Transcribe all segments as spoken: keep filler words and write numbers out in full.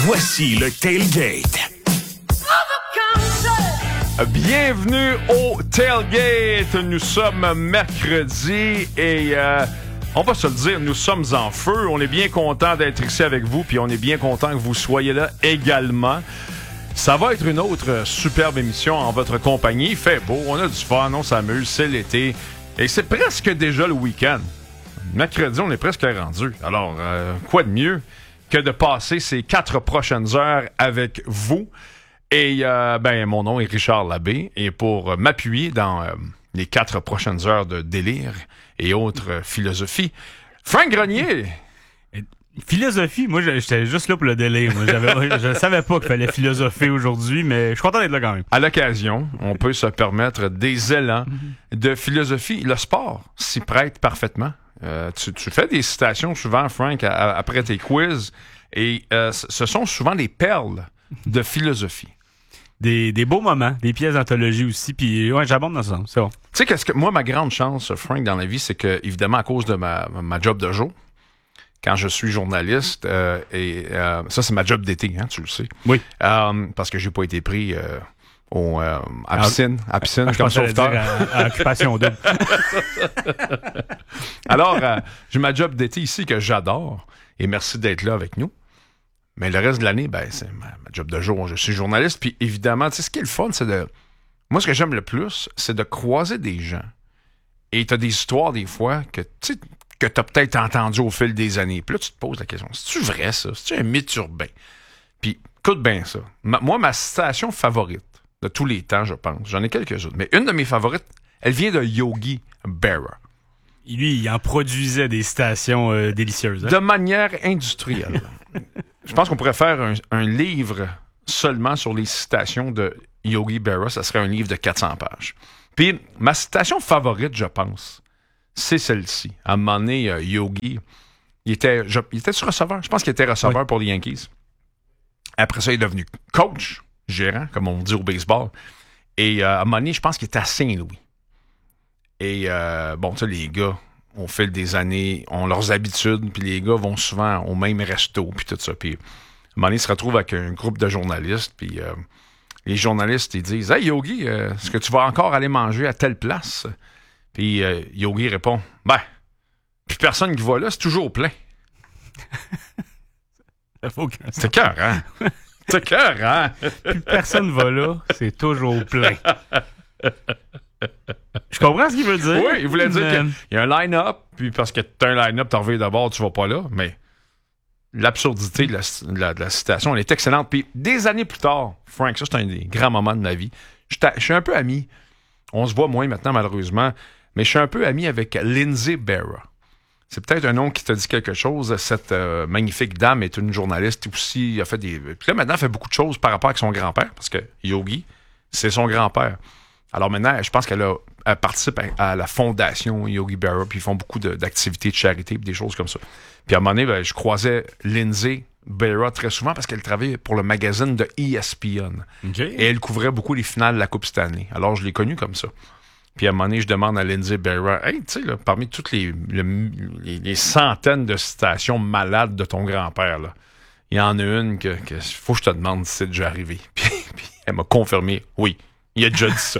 Voici le Tailgate. Bienvenue au Tailgate. Nous sommes mercredi et euh, on va se le dire, nous sommes en feu. On est bien content d'être ici avec vous, puis on est bien content que vous soyez là également. Ça va être une autre superbe émission en votre compagnie. Il fait beau, on a du fun, on s'amuse, c'est l'été. Et c'est presque déjà le week-end. Mercredi, on est presque rendu. Alors, euh, quoi de mieux que de passer ces quatre prochaines heures avec vous. Et euh, ben, mon nom est Richard Labbé. Et pour m'appuyer dans euh, les quatre prochaines heures de délire et autres euh, philosophies, Frank Grenier. Philosophie, moi j'étais juste là pour le délire. Moi, j'avais, je ne savais pas qu'il fallait philosopher aujourd'hui, mais je suis content d'être là quand même. À l'occasion, on peut se permettre des élans de philosophie. Le sport s'y prête parfaitement. Euh, tu, tu fais des citations souvent, Frank, à, à, après tes quiz, et euh, ce sont souvent des perles de philosophie. Des, des beaux moments, des pièces d'anthologie aussi, puis ouais, j'abonde dans ça, c'est bon. Tu sais, qu'est-ce que moi, ma grande chance, Frank, dans la vie, c'est que, évidemment, à cause de ma, ma job de jour, quand je suis journaliste, euh, et euh, ça, c'est ma job d'été, hein, tu le sais. Oui. Euh, parce que j'ai pas été pris euh, au, euh, à piscine, à piscine ah, comme sauveteur. À, à occupation double. Alors, euh, j'ai ma job d'été ici que j'adore, et merci d'être là avec nous. Mais le reste de l'année, ben, c'est ma, ma job de jour. Je suis journaliste, puis évidemment, tu sais, ce qui est le fun, c'est de... Moi, ce que j'aime le plus, c'est de croiser des gens. Et t'as des histoires, des fois, que tu sais, que t'as peut-être entendu au fil des années. Puis là, tu te poses la question, c'est-tu vrai, ça? C'est-tu un mythe urbain? Puis, écoute bien ça. Ma, moi, ma citation favorite de tous les temps, je pense, j'en ai quelques-unes, mais une de mes favorites, elle vient de Yogi Berra. Lui, il en produisait des citations euh, délicieuses. Hein? De manière industrielle. Je pense qu'on pourrait faire un, un livre seulement sur les citations de Yogi Berra. Ça serait un livre de quatre cents pages. Puis, ma citation favorite, je pense, c'est celle-ci. À un moment donné, euh, Yogi, il était, je, il était sur receveur. Je pense qu'il était receveur oui. pour les Yankees. Après ça, il est devenu coach, gérant, comme on dit au baseball. Et euh, à un moment donné, je pense qu'il était à Saint-Louis. Et euh, bon, tu sais, les gars, au fil des années, ont leurs habitudes, puis les gars vont souvent au même resto, puis tout ça. Puis à un moment donné, ils se retrouvent avec un groupe de journalistes, puis euh, les journalistes, ils disent « Hey Yogi, euh, est-ce que tu vas encore aller manger à telle place? » Puis euh, Yogi répond « Ben, puis personne qui va là, c'est toujours plein. » C'est cœur, hein? C'est cœur, hein? Puis personne va là, c'est toujours plein. Je comprends ce qu'il veut dire. Oui, il voulait dire mais... qu'il y a un line-up, puis parce que tu as un line-up, tu reviens d'abord, tu vas pas là, mais l'absurdité de la, de, la, de la citation, elle est excellente. Puis des années plus tard, Frank, ça c'est un des grands moments de ma vie, je, je suis un peu ami, on se voit moins maintenant malheureusement, mais je suis un peu ami avec Lindsay Berra. C'est peut-être un nom qui te dit quelque chose. Cette euh, magnifique dame est une journaliste aussi, a fait des... Puis là maintenant, elle fait beaucoup de choses par rapport avec son grand-père, parce que Yogi, c'est son grand-père. Alors maintenant, je pense qu'elle a, elle participe à, à la fondation Yogi Berra, puis ils font beaucoup de, d'activités de charité, puis des choses comme ça. Puis à un moment donné, ben, je croisais Lindsay Berra très souvent parce qu'elle travaillait pour le magazine de E S P N. Okay. Et elle couvrait beaucoup les finales de la Coupe Stanley. Alors je l'ai connue comme ça. Puis à un moment donné, je demande à Lindsay Berra, « Hey, tu sais, là, parmi toutes les, le, les, les centaines de citations malades de ton grand-père, là, il y en a une que, que faut que je te demande si c'est déjà arrivé. » Puis, puis elle m'a confirmé, « Oui. Il a déjà dit ça. »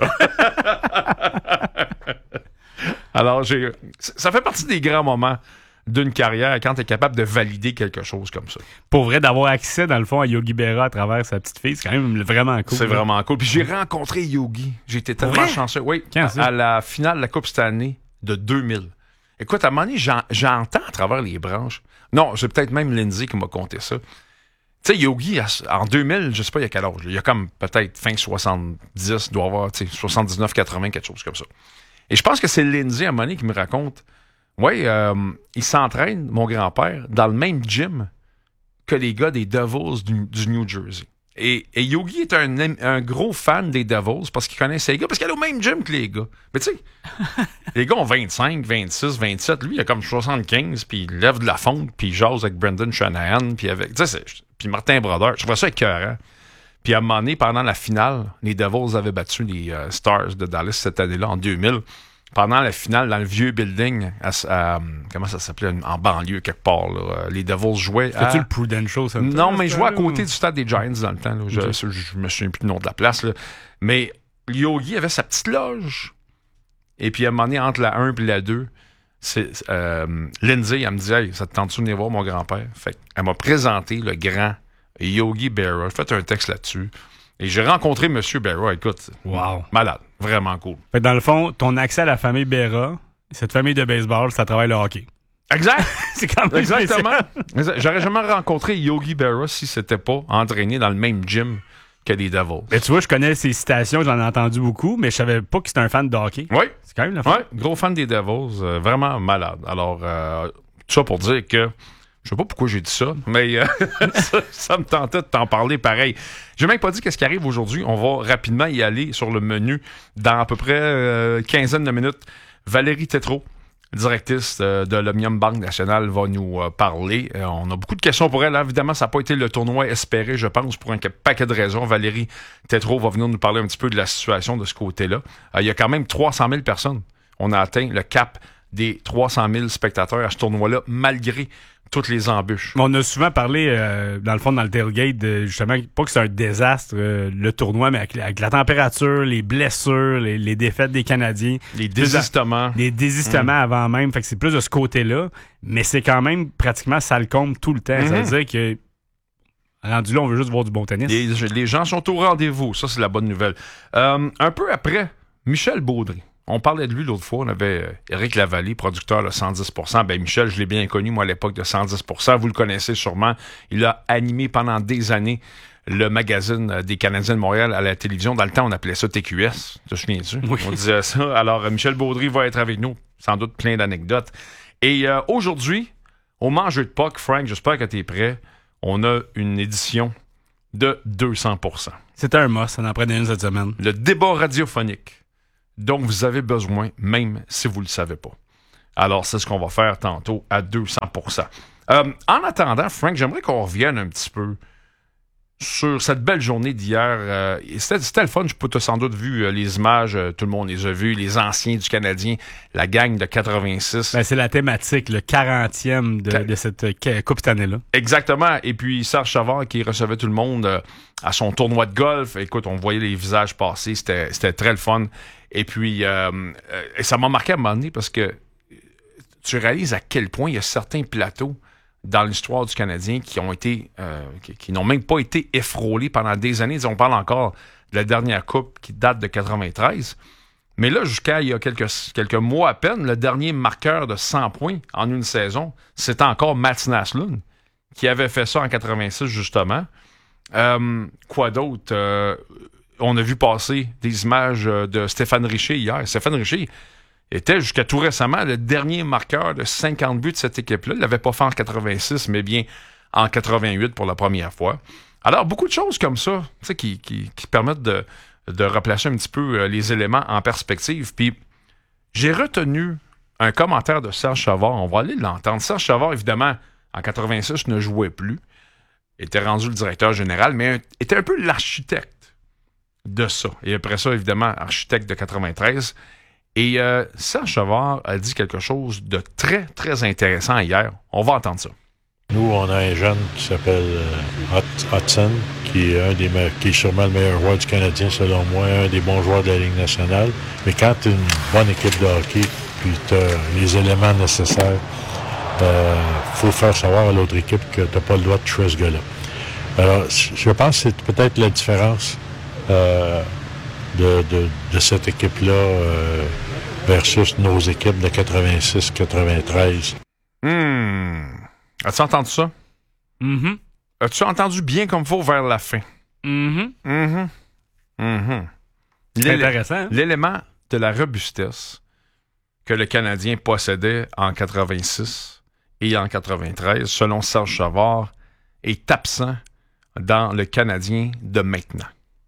Alors, j'ai, ça fait partie des grands moments d'une carrière quand tu es capable de valider quelque chose comme ça. Pour vrai, d'avoir accès, dans le fond, à Yogi Berra à travers sa petite fille, c'est quand même vraiment cool. C'est là. vraiment cool. Puis j'ai rencontré Yogi. J'ai été tellement vrai? chanceux. Oui, quand, à, à la finale de la Coupe Stanley de deux mille. Écoute, à un moment donné, j'en, j'entends à travers les branches. Non, c'est peut-être même Lindsay qui m'a conté ça. Tu sais, Yogi, en deux mille, je sais pas il y a quel âge. Il y a comme peut-être fin soixante-dix, il doit avoir soixante-dix-neuf quatre-vingts, quelque chose comme ça. Et je pense que c'est Lindsay, à un moment donné, qui me raconte, oui, euh, il s'entraîne, mon grand-père, dans le même gym que les gars des Devils du, du New Jersey. Et, et Yogi est un, un gros fan des Devils parce qu'il connaît ces gars, parce qu'il est au même gym que les gars. Mais tu sais, les gars ont vingt-cinq, vingt-six, vingt-sept. Lui, il a comme soixante-quinze, puis il lève de la fonte, puis il jase avec Brendan Shanahan, puis avec, tu sais, puis Martin Brodeur. Je vois ça écœurant. Puis à un moment donné, pendant la finale, les Devils avaient battu les euh, Stars de Dallas cette année-là, en deux mille. pendant la finale dans le vieux building, à, à, comment ça s'appelait, en banlieue quelque part, là, les Devils jouaient à... C'était-tu le Prudential Center? Non, mais ils jouaient à ou... côté du stade des Giants dans le temps. Là. Je, okay. je, je me souviens plus du nom de la place. Là. Mais Yogi avait sa petite loge. Et puis à un moment donné, entre la un et la deux, c'est, euh, Lindsay, elle me dit « Hey, ça te tente-tu de venir voir mon grand-père? » Fait elle m'a présenté le grand Yogi Berra. J'ai fait un texte là-dessus. Et j'ai rencontré M. Berra. Écoute, wow. Malade. Vraiment cool. Fait que dans le fond, ton accès à la famille Berra, cette famille de baseball, ça travaille le hockey. Exact. C'est quand même Exactement. Spécial. J'aurais jamais rencontré Yogi Berra si c'était pas entraîné dans le même gym que les Devils. Mais tu vois, je connais ses citations, j'en ai entendu beaucoup, mais je savais pas que c'était un fan de hockey. Oui. C'est quand même la fin. Oui, gros fan des Devils. Euh, vraiment malade. Alors, euh, tout ça pour dire que je sais pas pourquoi j'ai dit ça, mais euh, ça, ça me tentait de t'en parler pareil. J'ai même pas dit qu'est-ce qui arrive aujourd'hui. On va rapidement y aller sur le menu dans à peu près euh, quinzaine de minutes. Valérie Tétrault, directrice euh, de l'Omnium Banque Nationale, va nous euh, parler. Euh, on a beaucoup de questions pour elle. Hein. Évidemment, ça n'a pas été le tournoi espéré, je pense, pour un paquet de raisons. Valérie Tétrault va venir nous parler un petit peu de la situation de ce côté-là. Euh, il y a quand même trois cent mille personnes. On a atteint le cap des trois cent mille spectateurs à ce tournoi-là, malgré toutes les embûches. On a souvent parlé, euh, dans le fond, dans le tailgate, de, justement, pas que c'est un désastre, euh, le tournoi, mais avec, avec la température, les blessures, les, les défaites des Canadiens. Les désistements. Les désistements mmh. avant même. Fait que c'est plus de ce côté-là. Mais c'est quand même pratiquement ça le compte tout le temps. Mmh. Ça veut dire que, rendu là, on veut juste voir du bon tennis. Les, les gens sont au rendez-vous. Ça, c'est la bonne nouvelle. Euh, un peu après, Michel Baudry. On parlait de lui l'autre fois. On avait euh, Éric Lavallée, producteur de cent dix pour cent. Ben Michel, je l'ai bien connu, moi, à l'époque de cent dix pour cent. Vous le connaissez sûrement. Il a animé pendant des années le magazine des Canadiens de Montréal à la télévision. Dans le temps, on appelait ça T Q S. Te souviens-tu? Oui. On disait ça. Alors, euh, Michel Baudry va être avec nous. Sans doute plein d'anecdotes. Et euh, aujourd'hui, au Mangeux de P O C, Frank, j'espère que tu es prêt. On a une édition de deux cents pour cent. C'était un must. On en prenait une cette semaine. Le débat radiophonique dont vous avez besoin, même si vous ne le savez pas. Alors, c'est ce qu'on va faire tantôt à deux cents pour cent. Euh, en attendant, Frank, j'aimerais qu'on revienne un petit peu sur cette belle journée d'hier. Euh, c'était, c'était le fun. Tu as sans doute vu euh, les images. Euh, tout le monde les a vues. Les anciens du Canadien, la gang de quatre-vingt-six. Ben, c'est la thématique, le quarantième de, de cette euh, coupe cette année-là. Exactement. Et puis, Serge Savard qui recevait tout le monde euh, à son tournoi de golf. Écoute, on voyait les visages passer. C'était, c'était très le fun. Et puis, euh, euh, et ça m'a marqué à un moment donné parce que tu réalises à quel point il y a certains plateaux dans l'histoire du Canadien qui ont été, euh, qui, qui n'ont même pas été effrôlés pendant des années. On parle encore de la dernière coupe qui date de quatre-vingt-treize. Mais là, jusqu'à il y a quelques, quelques mois à peine, le dernier marqueur de cent points en une saison, c'était encore Mats Naslund qui avait fait ça en quatre-vingt-six, justement. Euh, quoi d'autre? Euh, on a vu passer des images de Stéphane Richer hier. Stéphane Richer était jusqu'à tout récemment le dernier marqueur de cinquante buts de cette équipe-là. Il ne l'avait pas fait en quatre-vingt-six, mais bien en quatre-vingt-huit pour la première fois. Alors, beaucoup de choses comme ça qui, qui, qui permettent de, de replacer un petit peu les éléments en perspective. Puis, j'ai retenu un commentaire de Serge Savard. On va aller l'entendre. Serge Savard, évidemment, en quatre-vingt-six, ne jouait plus. Il était rendu le directeur général, mais était un peu l'architecte de ça. Et après ça, évidemment, architecte de quatre-vingt-treize. Et euh, Serge Savard a dit quelque chose de très, très intéressant hier. On va entendre ça. Nous, on a un jeune qui s'appelle euh, Hudson, qui est, un des me- qui est sûrement le meilleur joueur du Canadien, selon moi, un des bons joueurs de la Ligue nationale. Mais quand tu as une bonne équipe de hockey, puis tu as les éléments nécessaires, il euh, faut faire savoir à l'autre équipe que tu n'as pas le droit de tuer ce gars-là. Alors, je pense que c'est peut-être la différence euh, de, de, de cette équipe-là euh, versus nos équipes de quatre-vingt-six quatre-vingt-treize. Hmm. As-tu entendu ça? Mm-hmm. As-tu entendu bien comme il faut vers la fin? Mm-hmm. Mm-hmm. Mm-hmm. C'est L'élé- intéressant. Hein? L'élément de la robustesse que le Canadien possédait en quatre-vingt-six et en quatre-vingt-treize, selon Serge Savard, est absent dans le Canadien de maintenant.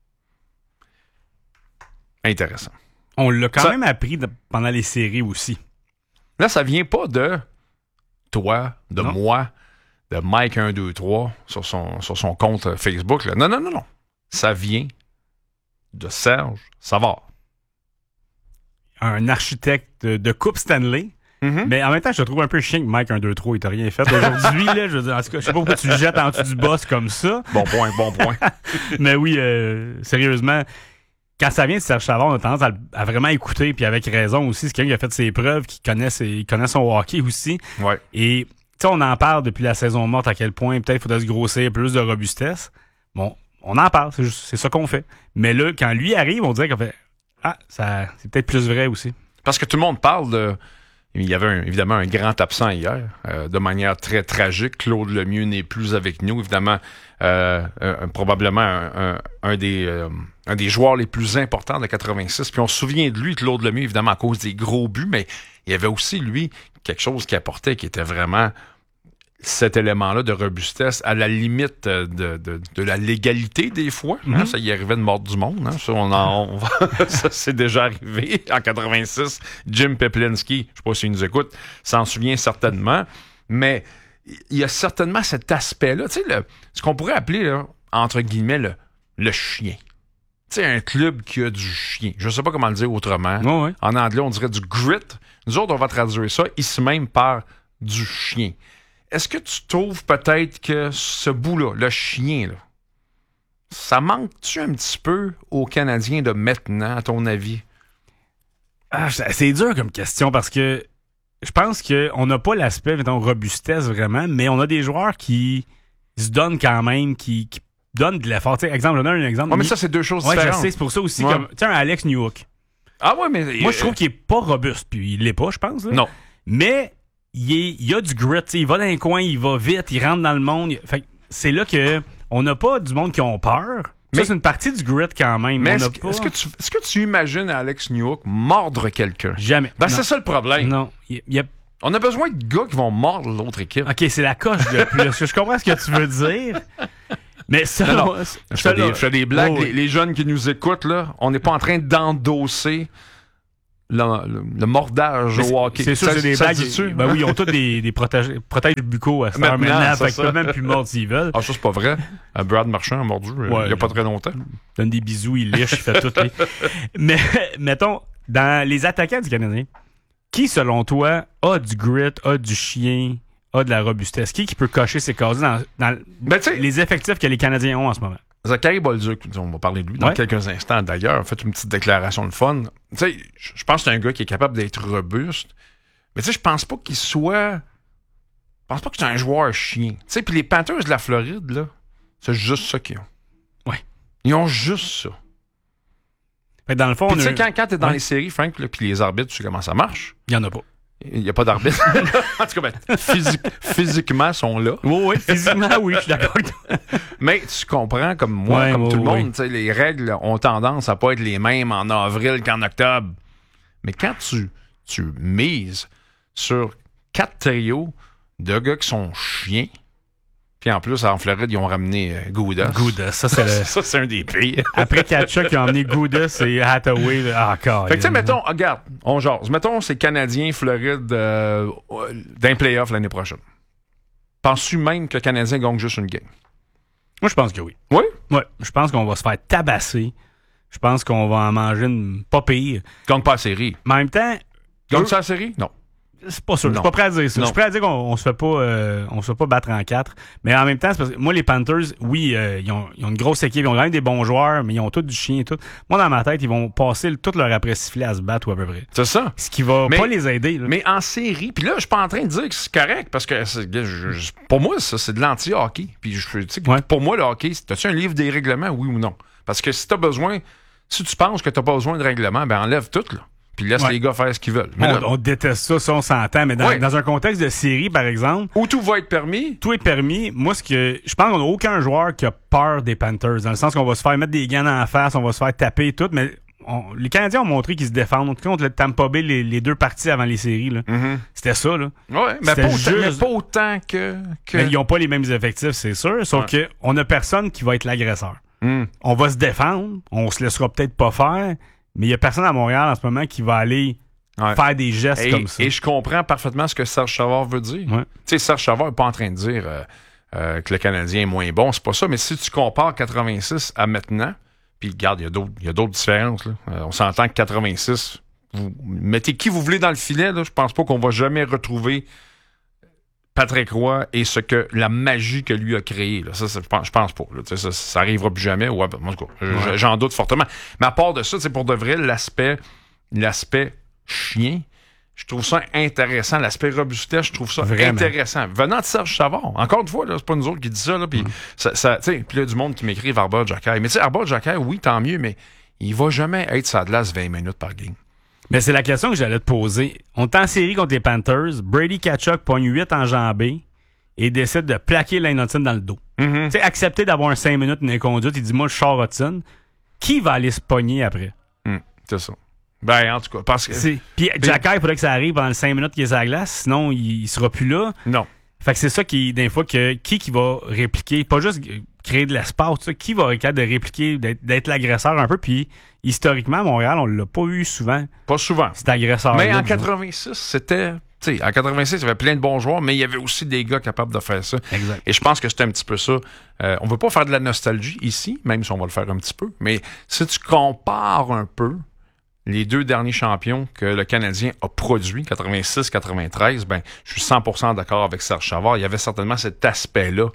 Intéressant. On l'a quand ça, même appris de, pendant les séries aussi. Là, ça vient pas de toi, de non. moi, de Mike un deux trois sur son, sur son compte Facebook. Là. Non, non, non, non. Ça vient de Serge Savard. un architecte de, de Coupe Stanley. Mm-hmm. Mais en même temps, je te trouve un peu chien que Mike un deux trois, il t'a rien fait aujourd'hui. Là, je veux dire, en tout cas, je sais pas pourquoi tu le jettes en dessous du boss comme ça. Bon point, bon point. Mais oui, euh, sérieusement, quand ça vient de Serge Savard, on a tendance à, à vraiment écouter, puis avec raison aussi. C'est quelqu'un qui a fait ses preuves, qui connaît, ses, il connaît son hockey aussi. Ouais. Et tu sais, on en parle depuis la saison morte à quel point peut-être il faudrait se grossir, plus de robustesse. Bon, on en parle, c'est, juste, c'est ça qu'on fait. Mais là, quand lui arrive, on dirait qu'on fait ah, ça, c'est peut-être plus vrai aussi. Parce que tout le monde parle de... Il y avait un, évidemment un grand absent hier, euh, de manière très tragique. Claude Lemieux n'est plus avec nous. Évidemment, euh, un, probablement un, un, un, des, euh, un des joueurs les plus importants de quatre-vingt-six. Puis on se souvient de lui, Claude Lemieux, évidemment, à cause des gros buts, mais il y avait aussi, lui, quelque chose qui apportait, qui était vraiment cet élément-là de robustesse, à la limite de, de, de la légalité des fois. Mm-hmm. Hein, ça y arrivait de mordre du monde. Hein, ça, on en, on va, ça, c'est déjà arrivé en quatre-vingt-six. Jim Peplinski, je ne sais pas s'il nous écoute, s'en souvient certainement. Mais il y a certainement cet aspect-là. Tu sais, le, ce qu'on pourrait appeler, là, entre guillemets, le, le chien. Tu sais, un club qui a du chien. Je ne sais pas comment le dire autrement. Oh, oui. En anglais, on dirait du grit. Nous autres, on va traduire ça ici même par du chien. Est-ce que tu trouves peut-être que ce bout-là, le chien, là, ça manque-tu un petit peu aux Canadiens de maintenant, à ton avis? Ah, c'est dur comme question parce que je pense qu'on n'a pas l'aspect, mettons, robustesse vraiment, mais on a des joueurs qui se donnent quand même, qui, qui donnent de l'effort. T'sais, exemple, je donne un exemple. Ouais, mais ça, c'est deux choses ouais, différentes. Je sais, c'est pour ça aussi. Ouais. Comme, tu sais, un Alex Newhook. Ah ouais, mais... Moi, je trouve qu'il est pas robuste, puis il l'est pas, je pense. Là. Non. Mais... Il, est, il a du grit, il va dans les coins, il va vite, il rentre dans le monde. Fait que c'est là que on n'a pas du monde qui ont peur. Mais ça, c'est une partie du grit quand même. Mais on est-ce, a pas... est-ce, que tu, est-ce que tu imagines Alex Newhook mordre quelqu'un? Jamais. Ben, c'est ça le problème. Non. Il, il a... On a besoin de gars qui vont mordre l'autre équipe. OK, c'est la coche de plus. Je comprends ce que tu veux dire. Mais ça, non, non. Moi, je, fais des, je fais des blagues. Oh, oui. les, les jeunes qui nous écoutent, là, on n'est pas en train d'endosser Le, le, le mordage au hockey. C'est sûr, ça, c'est des ça blagues. Ben oui, ils ont tous des, des protèges, protèges buccaux à cette heure maintenant. maintenant, Ça, fait ça. qu'ils peuvent même plus mordre s'ils veulent. Ah, ça, c'est pas vrai. Brad Marchand a mordu ouais, il y a pas très longtemps. Il donne des bisous, il liche, il fait tout. Les... Mais, mettons, dans les attaquants du Canadien, qui, selon toi, a du grit, a du chien, a de la robustesse? Qui, qui peut cocher ses cases dans, dans ben, les effectifs que les Canadiens ont en ce moment? Zachary Bolduc, on va parler de lui dans ouais. quelques instants d'ailleurs, a fait une petite déclaration de fun. Tu sais, je pense que c'est un gars qui est capable d'être robuste, mais tu sais, je pense pas qu'il soit... Je pense pas que c'est un joueur chien. Tu sais, puis les Panthers de la Floride, là, c'est juste ça qu'ils ont. Ouais. Ils ont juste ça. Fait dans le fond, tu sais, a... quand, quand t'es dans ouais. les séries, Frank, puis les arbitres, tu sais comment ça marche? Il y en a pas. Il n'y a pas d'arbitre. En tout cas, ben, physique, physiquement, ils sont là. Oui, oui, physiquement, oui, je suis d'accord avec toi. Mais tu comprends, comme moi, ouais, comme oui, tout le oui. monde, les règles ont tendance à pas être les mêmes en avril qu'en octobre. Mais quand tu, tu mises sur quatre trios de gars qui sont chiens, puis en plus, en Floride, ils ont ramené euh, Goudas. Goudas, ça, c'est le... ça, c'est un des pires. Après Kachuk, ils ont emmené Goudas et Hathaway. Ah, encore. Fait que, tu sais, mettons, regarde, on jase. Mettons, c'est Canadien, Floride, euh, d'un playoff l'année prochaine. Penses-tu même que le Canadien gagne juste une game? Moi, je pense que oui. Oui? Oui. Je pense qu'on va se faire tabasser. Je pense qu'on va en manger une pas pire. Gagne pas la série. Mais en même temps... Gagne ça la série? Non. C'est pas sûr. Non. Je suis pas prêt à dire ça. Non. Je suis prêt à dire qu'on on se fait pas euh, on se fait pas battre en quatre. Mais en même temps, c'est parce que moi, les Panthers, oui, euh, ils, ont, ils ont une grosse équipe. Ils ont quand même des bons joueurs, mais ils ont tous du chien et tout. Moi, dans ma tête, ils vont passer le, tout leur après-sifflet à se battre ou à peu près. C'est ça. Ce qui va mais, pas les aider. Là. Mais en série, puis là, je suis pas en train de dire que c'est correct, parce que c'est, je, je, pour moi, ça, c'est de l'anti-hockey. Puis je, tu sais, ouais. pour moi, le hockey, t'as-tu un livre des règlements, oui ou non? Parce que si t'as besoin, si tu penses que t'as pas besoin de règlement, ben enlève tout, là. Puis laisse ouais. les gars faire ce qu'ils veulent. Mais on, là, on déteste ça, ça on s'entend, mais dans, ouais. dans un contexte de série, par exemple... Où tout va être permis. Tout est permis. Moi, ce que je pense qu'on n'a aucun joueur qui a peur des Panthers, dans le sens qu'on va se faire mettre des gants en face, on va se faire taper et tout, mais on, les Canadiens ont montré qu'ils se défendent. En tout cas, contre le Tampa Bay, les, les deux parties avant les séries, là. Mm-hmm. C'était ça, là. Ouais, mais pas, juste... autant, mais pas autant que... que... Mais ils n'ont pas les mêmes effectifs, c'est sûr, sauf ouais. qu'on n'a personne qui va être l'agresseur. Mm. On va se défendre, on se laissera peut-être pas faire, mais il y a personne à Montréal en ce moment qui va aller... Ouais. Faire des gestes et, comme ça. Et je comprends parfaitement ce que Serge Savard veut dire. Ouais. Tu sais, Serge Savard n'est pas en train de dire euh, euh, que le Canadien est moins bon, c'est pas ça. Mais si tu compares quatre-vingt-six à maintenant, puis regarde, il y a d'autres, il y a d'autres différences. Là. Euh, on s'entend que quatre-vingt-six, vous mettez qui vous voulez dans le filet, là, je pense pas qu'on va jamais retrouver Patrick Roy et ce que la magie que lui a créée. Là. Ça, ça, je pense, je pense pas. Là. Ça, ça arrivera plus jamais. Ouais, ben, en tout cas, ouais. J'en doute fortement. Mais à part de ça, c'est pour de vrai, l'aspect, l'aspect chien, je trouve ça intéressant. L'aspect robustesse, je trouve ça Vraiment. intéressant. Venant de Serge Savard, encore une fois, là, c'est pas nous autres qui disent ça. Là, puis mm. ça, ça, puis il y a du monde qui m'écrit Arba Xhekaj. Mais tu sais, Arba Xhekaj, oui, tant mieux, mais il va jamais être sa glace vingt minutes par game. Mais c'est la question que j'allais te poser. On est en série contre les Panthers. Brady Tkachuk pogne huit enjambées et décide de plaquer Lane Hutson dans le dos. Mm-hmm. Tu sais, accepter d'avoir un cinq minutes d'inconduite. Il dit, moi, je sors Hutson. Qui va aller se pogner après? Mm, c'est ça. Ben, en tout cas, parce que... C'est... Puis Xhekaj, il faudrait que ça arrive pendant les cinq minutes qu'il est à la glace. Sinon, il, il sera plus là. Non. Fait que c'est ça qui, des fois, que qui qui va répliquer, pas juste créer de l'espace, ça, qui va être capable de répliquer, d'être, d'être l'agresseur un peu. Puis, historiquement, à Montréal, on l'a pas eu souvent. Pas souvent. Cet agresseur. Mais en quatre-vingt-six, c'était... Tu sais, en quatre-vingt-six, il y avait plein de bons joueurs, mais il y avait aussi des gars capables de faire ça. Exact. Et je pense que c'était un petit peu ça. Euh, on veut pas faire de la nostalgie ici, même si on va le faire un petit peu. Mais si tu compares un peu les deux derniers champions que le Canadien a produits, quatre-vingt-six quatre-vingt-treize, ben, je suis cent pour cent d'accord avec Serge Savard. Il y avait certainement cet aspect-là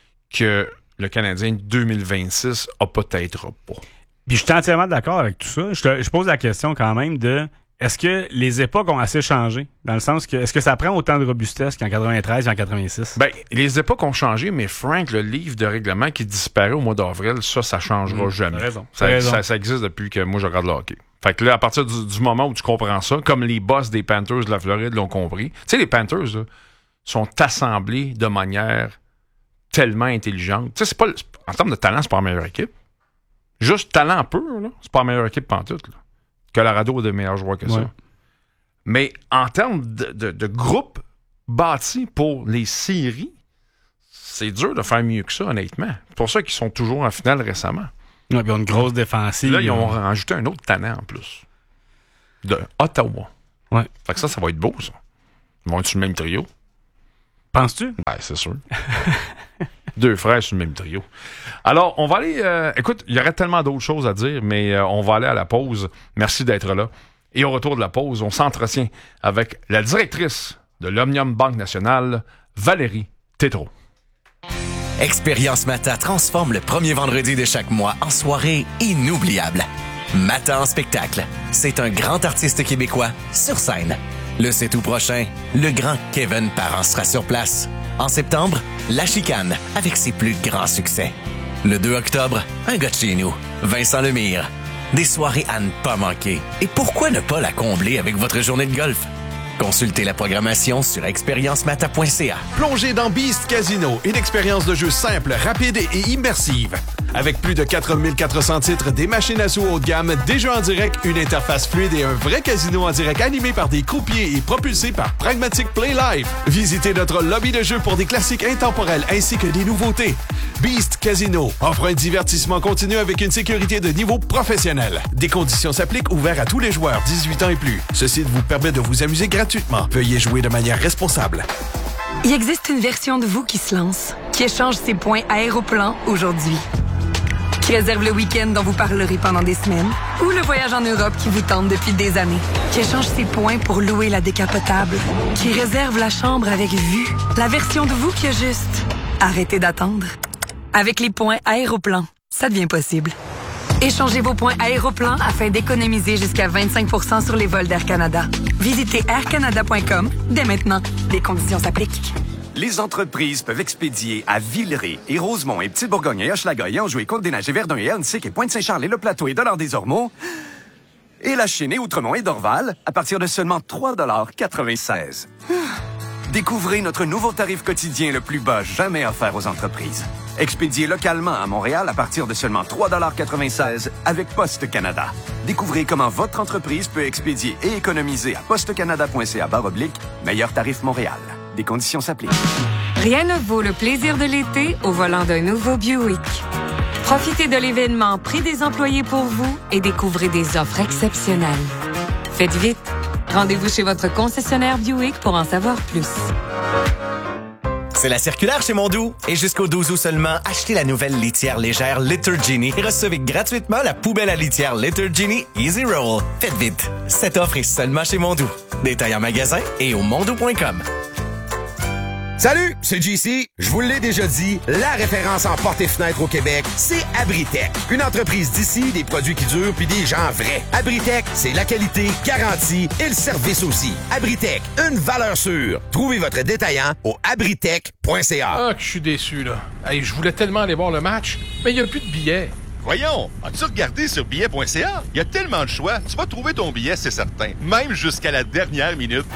que le Canadien deux mille vingt-six a peut-être pas. Puis je suis entièrement d'accord avec tout ça. Je, te, je pose la question quand même de est-ce que les époques ont assez changé? Dans le sens que est-ce que ça prend autant de robustesse qu'en quatre-vingt-treize et en quatre-vingt-six? Ben, les époques ont changé, mais Frank, le livre de règlement qui disparaît au mois d'avril, ça, ça changera mmh, jamais. T'as raison. Ça, T'as raison. Ça, ça existe depuis que moi je regarde le hockey. Fait que là, à partir du, du moment où tu comprends ça, comme les boss des Panthers de la Floride l'ont compris, tu sais, les Panthers là, sont assemblés de manière tellement intelligente. Tu sais, c'est pas en termes de talent, c'est pas la meilleure équipe. Juste talent pur, là, c'est pas la meilleure équipe pantoute, là. Colorado a de meilleurs joueurs que ouais. ça. Mais en termes de, de, de groupe bâti pour les séries, c'est dur de faire mieux que ça, honnêtement. C'est pour ça qu'ils sont toujours en finale récemment. Ouais, ils ont une grosse défensive. Là, ils ont rajouté un autre talent en plus. De Ottawa. Ouais. Fait que ça, ça va être beau, ça. Ils vont être sur le même trio. Penses-tu? Ben, c'est sûr. Deux frères sur le même trio. Alors, on va aller... Euh, écoute, il y aurait tellement d'autres choses à dire, mais euh, on va aller à la pause. Merci d'être là. Et au retour de la pause, on s'entretient avec la directrice de l'Omnium Banque Nationale, Valérie Tétrault. Expérience Mata transforme le premier vendredi de chaque mois en soirée inoubliable. Mata en spectacle. C'est un grand artiste québécois sur scène. Le sept août prochain, le grand Kevin Parent sera sur place. En septembre, La Chicane avec ses plus grands succès. Le deux octobre, un gars de chez nous, Vincent Lemire. Des soirées à ne pas manquer. Et pourquoi ne pas la combler avec votre journée de golf? Consultez la programmation sur expérience mata point c a. Plongez dans Beast Casino, une expérience de jeu simple, rapide et immersive. Avec plus de quatre mille quatre cents titres, des machines à sous haut de gamme, des jeux en direct, une interface fluide et un vrai casino en direct animé par des croupiers et propulsé par Pragmatic Play Live. Visitez notre lobby de jeu pour des classiques intemporels ainsi que des nouveautés. Beast Casino offre un divertissement continu avec une sécurité de niveau professionnel. Des conditions s'appliquent, ouvert à tous les joueurs dix-huit ans et plus. Ce site vous permet de vous amuser gratuitement. Veuillez jouer de manière responsable. Il existe une version de vous qui se lance, qui échange ses points Aéroplan aujourd'hui. Qui réserve le week-end dont vous parlerez pendant des semaines, ou le voyage en Europe qui vous tente depuis des années. Qui échange ses points pour louer la décapotable. Qui réserve la chambre avec vue. La version de vous qui a juste arrêtez d'attendre. Avec les points Aéroplan, ça devient possible. Échangez vos points Aéroplan afin d'économiser jusqu'à vingt-cinq pour cent sur les vols d'Air Canada. Visitez air canada point com dès maintenant. Les conditions s'appliquent. Les entreprises peuvent expédier à Villeray et Rosemont et Petite-Bourgogne et Hochelaga et Anjou et Côte-des-Neiges et Verdun et Ernstic et Pointe-Saint-Charles et Le Plateau et Dollard-des-Ormeaux et La Chine et Outremont et Dorval à partir de seulement trois dollars quatre-vingt-seize. Découvrez notre nouveau tarif quotidien le plus bas jamais offert aux entreprises. Expédié localement à Montréal à partir de seulement trois dollars quatre-vingt-seize avec Poste Canada. Découvrez comment votre entreprise peut expédier et économiser à postecanada point c a barre oblique meilleur tarif Montréal. Des conditions s'appliquent. Rien ne vaut le plaisir de l'été au volant d'un nouveau Buick. Profitez de l'événement Prix des employés pour vous et découvrez des offres exceptionnelles. Faites vite. Rendez-vous chez votre concessionnaire Buick pour en savoir plus. C'est la circulaire chez Mondou. Et jusqu'au douze août seulement, achetez la nouvelle litière légère Litter Genie et recevez gratuitement la poubelle à litière Litter Genie Easy Roll. Faites vite. Cette offre est seulement chez Mondou. Détail en magasin et au mondou point com. Salut, c'est J C. Je vous l'ai déjà dit, la référence en portes et fenêtres au Québec, c'est Abritech. Une entreprise d'ici, des produits qui durent puis des gens vrais. Abritech, c'est la qualité garantie et le service aussi. Abritech, une valeur sûre. Trouvez votre détaillant au abritech point c a. Ah, que je suis déçu, là. Hey, je voulais tellement aller voir le match, mais il n'y a plus de billets. Voyons, as-tu regardé sur billet point c a? Il y a tellement de choix, tu vas trouver ton billet, c'est certain. Même jusqu'à la dernière minute.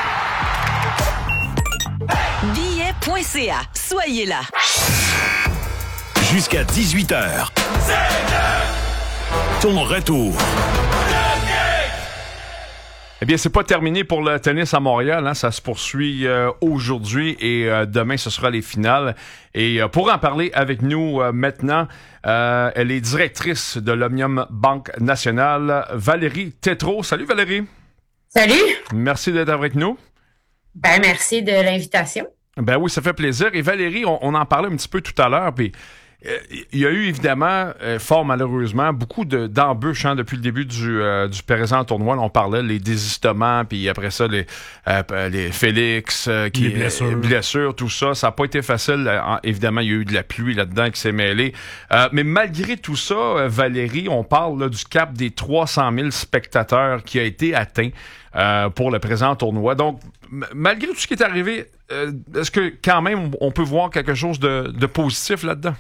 billet point c a. Soyez là. Jusqu'à dix-huit heures. Ton retour. Eh bien, c'est pas terminé pour le tennis à Montréal. Hein. Ça se poursuit euh, aujourd'hui et euh, demain, ce sera les finales. Et euh, pour en parler avec nous euh, maintenant, euh, elle est directrice de l'Omnium Banque Nationale, Valérie Tétrault. Salut Valérie. Salut. Merci d'être avec nous. Ben, merci de l'invitation. Ben oui, ça fait plaisir. Et Valérie, on, on en parlait un petit peu tout à l'heure, puis euh, il y a eu évidemment, euh, fort malheureusement, beaucoup de, d'embûches hein, depuis le début du, euh, du présent tournoi. Là, on parlait les désistements, puis après ça, les, euh, les Félix, euh, qui, les blessures. Euh, blessures, tout ça. Ça n'a pas été facile. Euh, évidemment, il y a eu de la pluie là-dedans qui s'est mêlée. Euh, mais malgré tout ça, euh, Valérie, on parle là, du cap des trois cent mille spectateurs qui a été atteint euh, pour le présent tournoi. Donc, m- malgré tout ce qui est arrivé, euh, est-ce que quand même on peut voir quelque chose de, de positif là-dedans?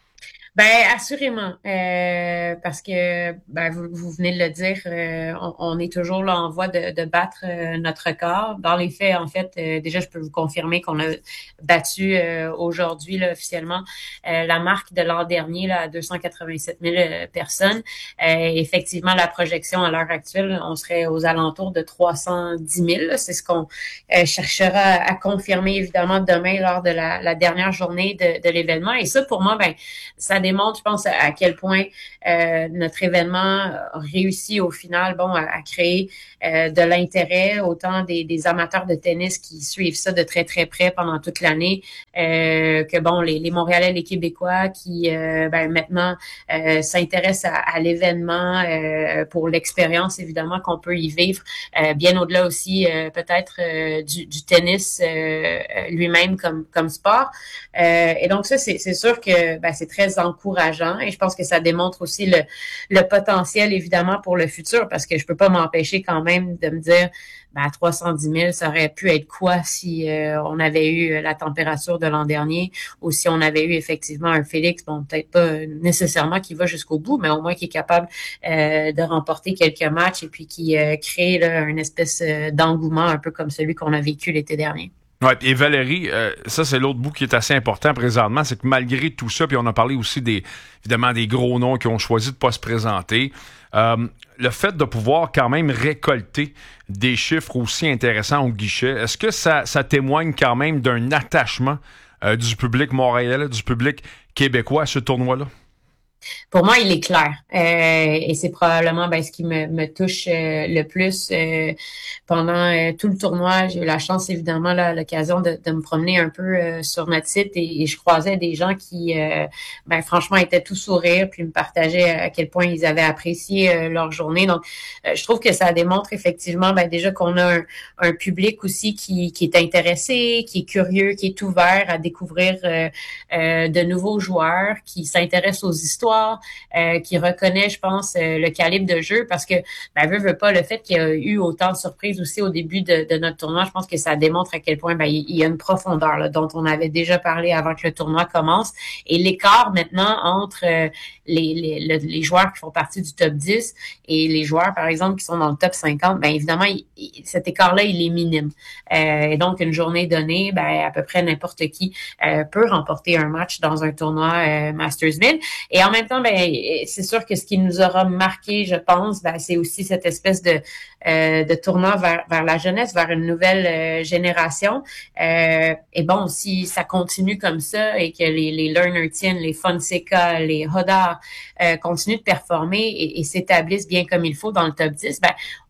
Ben assurément, euh, parce que ben vous, vous venez de le dire, euh, on, on est toujours là en voie de, de battre euh, notre record. Dans les faits, en fait, euh, déjà je peux vous confirmer qu'on a battu euh, aujourd'hui là, officiellement euh, la marque de l'an dernier là, à deux cent quatre-vingt-sept mille euh, personnes. Euh, effectivement, la projection à l'heure actuelle, on serait aux alentours de trois cent dix mille. Là. C'est ce qu'on euh, cherchera à, à confirmer évidemment demain lors de la, la dernière journée de, de l'événement. Et ça, pour moi, ben ça démontre, je pense, à quel point euh, notre événement a réussi au final, bon, à, à créer euh, de l'intérêt, autant des, des amateurs de tennis qui suivent ça de très très près pendant toute l'année, euh, que bon, les, les Montréalais, les Québécois qui, euh, ben maintenant, euh, s'intéressent à, à l'événement euh, pour l'expérience évidemment qu'on peut y vivre, euh, bien au-delà aussi euh, peut-être euh, du, du tennis euh, lui-même comme comme sport. Euh, et donc ça, c'est, c'est sûr que ben, c'est très encourageant et je pense que ça démontre aussi le, le potentiel évidemment pour le futur parce que je peux pas m'empêcher quand même de me dire ben, à trois cent dix mille, ça aurait pu être quoi si euh, on avait eu la température de l'an dernier ou si on avait eu effectivement un Félix, bon peut-être pas nécessairement qui va jusqu'au bout, mais au moins qui est capable euh, de remporter quelques matchs et puis qui euh, crée là, une espèce euh, d'engouement un peu comme celui qu'on a vécu l'été dernier. Ouais, et Valérie, euh, ça c'est l'autre bout qui est assez important présentement, c'est que malgré tout ça, puis on a parlé aussi des évidemment des gros noms qui ont choisi de pas se présenter, euh, le fait de pouvoir quand même récolter des chiffres aussi intéressants au guichet, est-ce que ça, ça témoigne quand même d'un attachement euh, du public montréalais, du public québécois à ce tournoi-là? Pour moi, il est clair. Euh, et c'est probablement ben, ce qui me, me touche euh, le plus. Euh, pendant euh, tout le tournoi, j'ai eu la chance, évidemment, là, l'occasion de, de me promener un peu euh, sur notre site et, et je croisais des gens qui, euh, ben, franchement, étaient tout sourire puis me partageaient à quel point ils avaient apprécié euh, leur journée. Donc, euh, je trouve que ça démontre effectivement ben, déjà qu'on a un, un public aussi qui, qui est intéressé, qui est curieux, qui est ouvert à découvrir euh, euh, de nouveaux joueurs, qui s'intéresse aux histoires, Euh, qui reconnaît, je pense, euh, le calibre de jeu parce que, ben, veut, veut pas, le fait qu'il y a eu autant de surprises aussi au début de, de notre tournoi, je pense que ça démontre à quel point, ben, il, il y a une profondeur, là, dont on avait déjà parlé avant que le tournoi commence. Et l'écart, maintenant, entre euh, les, les, le, les joueurs qui font partie du top dix et les joueurs, par exemple, qui sont dans le top cinquante, ben, évidemment, il, il, cet écart-là, il est minime. Euh, et donc, une journée donnée, ben, à peu près n'importe qui euh, peut remporter un match dans un tournoi euh, Masters mille. Et en même temps, ben, c'est sûr que ce qui nous aura marqué, je pense, ben, c'est aussi cette espèce de, euh, de tournant vers, vers la jeunesse, vers une nouvelle euh, génération. Euh, et bon, si ça continue comme ça et que les, les Learner Tien, les Fonseca, les Hodar euh, continuent de performer et, et s'établissent bien comme il faut dans le top dix, ben,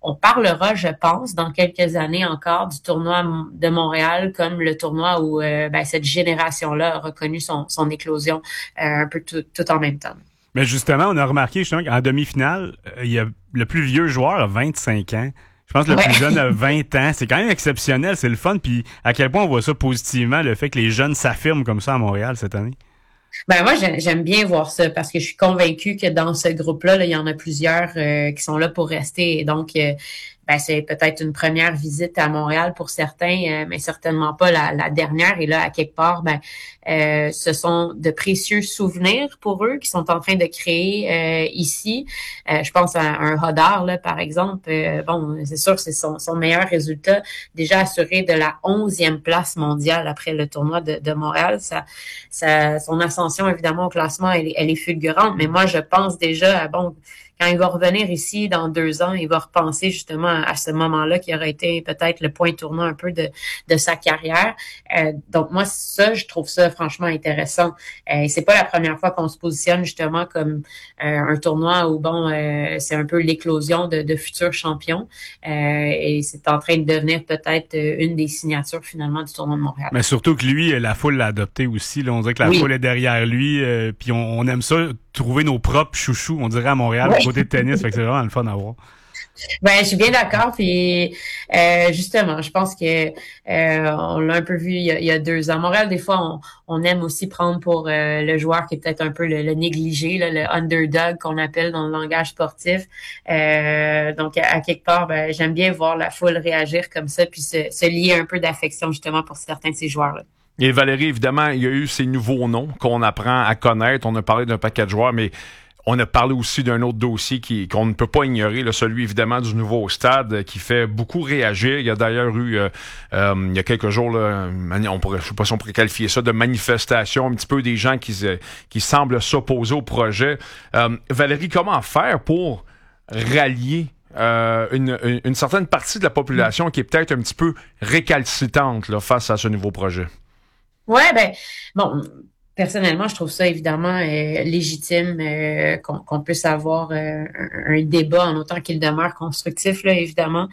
on parlera, je pense, dans quelques années encore du tournoi de Montréal comme le tournoi où euh, ben, cette génération-là a reconnu son, son éclosion euh, un peu tout, tout en même temps. Mais justement, on a remarqué justement qu'en demi-finale, euh, il y a le plus vieux joueur a vingt-cinq ans. Je pense que le ouais. plus jeune a vingt ans. C'est quand même exceptionnel, c'est le fun. Puis à quel point on voit ça positivement, le fait que les jeunes s'affirment comme ça à Montréal cette année? Ben moi, j'aime bien voir ça parce que je suis convaincue que dans ce groupe-là, là, il y en a plusieurs euh, qui sont là pour rester. Et donc, euh, ben c'est peut-être une première visite à Montréal pour certains, euh, mais certainement pas la, la dernière. Et là, à quelque part, ben euh, ce sont de précieux souvenirs pour eux qui sont en train de créer euh, ici. Euh, je pense à un Hodar, là, par exemple. Euh, bon, c'est sûr que c'est son, son meilleur résultat, déjà assuré de la onzième place mondiale après le tournoi de, de Montréal. Ça, ça, son ascension, évidemment, au classement, elle, elle est fulgurante. Mais moi, je pense déjà à, bon, quand il va revenir ici dans deux ans, il va repenser justement à, à ce moment-là qui aurait été peut-être le point tournant un peu de, de sa carrière. Euh, donc moi, ça, je trouve ça franchement intéressant. Euh, c'est pas la première fois qu'on se positionne justement comme euh, un tournoi où bon, euh, c'est un peu l'éclosion de, de futurs champions. Euh, et c'est en train de devenir peut-être une des signatures finalement du tournoi de Montréal. Mais surtout que lui, la foule l'a adopté aussi. Là, on dirait que la oui. foule est derrière lui. Euh, puis on, on aime ça, trouver nos propres chouchous, on dirait à Montréal. Oui. Côté de tennis, fait que c'est vraiment le fun à voir. Ben, je suis bien d'accord. Puis euh, justement, je pense que euh, on l'a un peu vu il y a, il y a deux ans. Montréal, des fois, on, on aime aussi prendre pour euh, le joueur qui est peut-être un peu le, le négligé, là, le underdog qu'on appelle dans le langage sportif. Euh, donc, à, à quelque part, ben, j'aime bien voir la foule réagir comme ça, puis se, se lier un peu d'affection justement pour certains de ces joueurs-là. Et Valérie, évidemment, il y a eu ces nouveaux noms qu'on apprend à connaître. On a parlé d'un paquet de joueurs, mais on a parlé aussi d'un autre dossier qui, qu'on ne peut pas ignorer, là, celui évidemment du nouveau stade qui fait beaucoup réagir. Il y a d'ailleurs eu, euh, euh, il y a quelques jours, là, on pourrait, je sais pas si on pourrait qualifier ça de manifestation, un petit peu des gens qui, qui semblent s'opposer au projet. Euh, Valérie, comment faire pour rallier euh, une, une, une certaine partie de la population qui est peut-être un petit peu récalcitrante là, face à ce nouveau projet? Ouais, ben, bon... Personnellement, je trouve ça évidemment euh, légitime euh, qu'on, qu'on puisse avoir euh, un, un débat en autant qu'il demeure constructif, là, évidemment.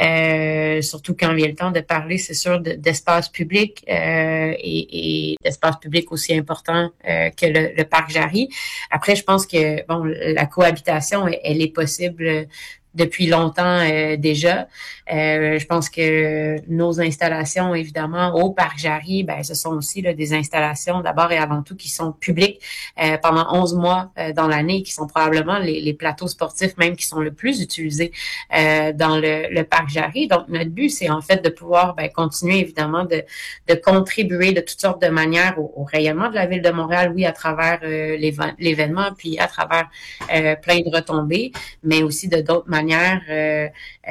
Euh, surtout quand vient le temps de parler, c'est sûr, de, d'espace public euh, et, et d'espace public aussi important euh, que le, le parc Jarry. Après, je pense que bon, la cohabitation, elle, elle est possible depuis longtemps euh, déjà. Euh, je pense que nos installations, évidemment, au Parc Jarry, ben, ce sont aussi là, des installations d'abord et avant tout qui sont publiques euh, pendant onze mois euh, dans l'année, qui sont probablement les, les plateaux sportifs même qui sont le plus utilisés euh, dans le, le Parc Jarry. Donc, notre but, c'est en fait de pouvoir ben, continuer, évidemment, de, de contribuer de toutes sortes de manières au, au rayonnement de la Ville de Montréal, oui, à travers euh, l'événement, puis à travers euh, plein de retombées, mais aussi de d'autres manières manière euh,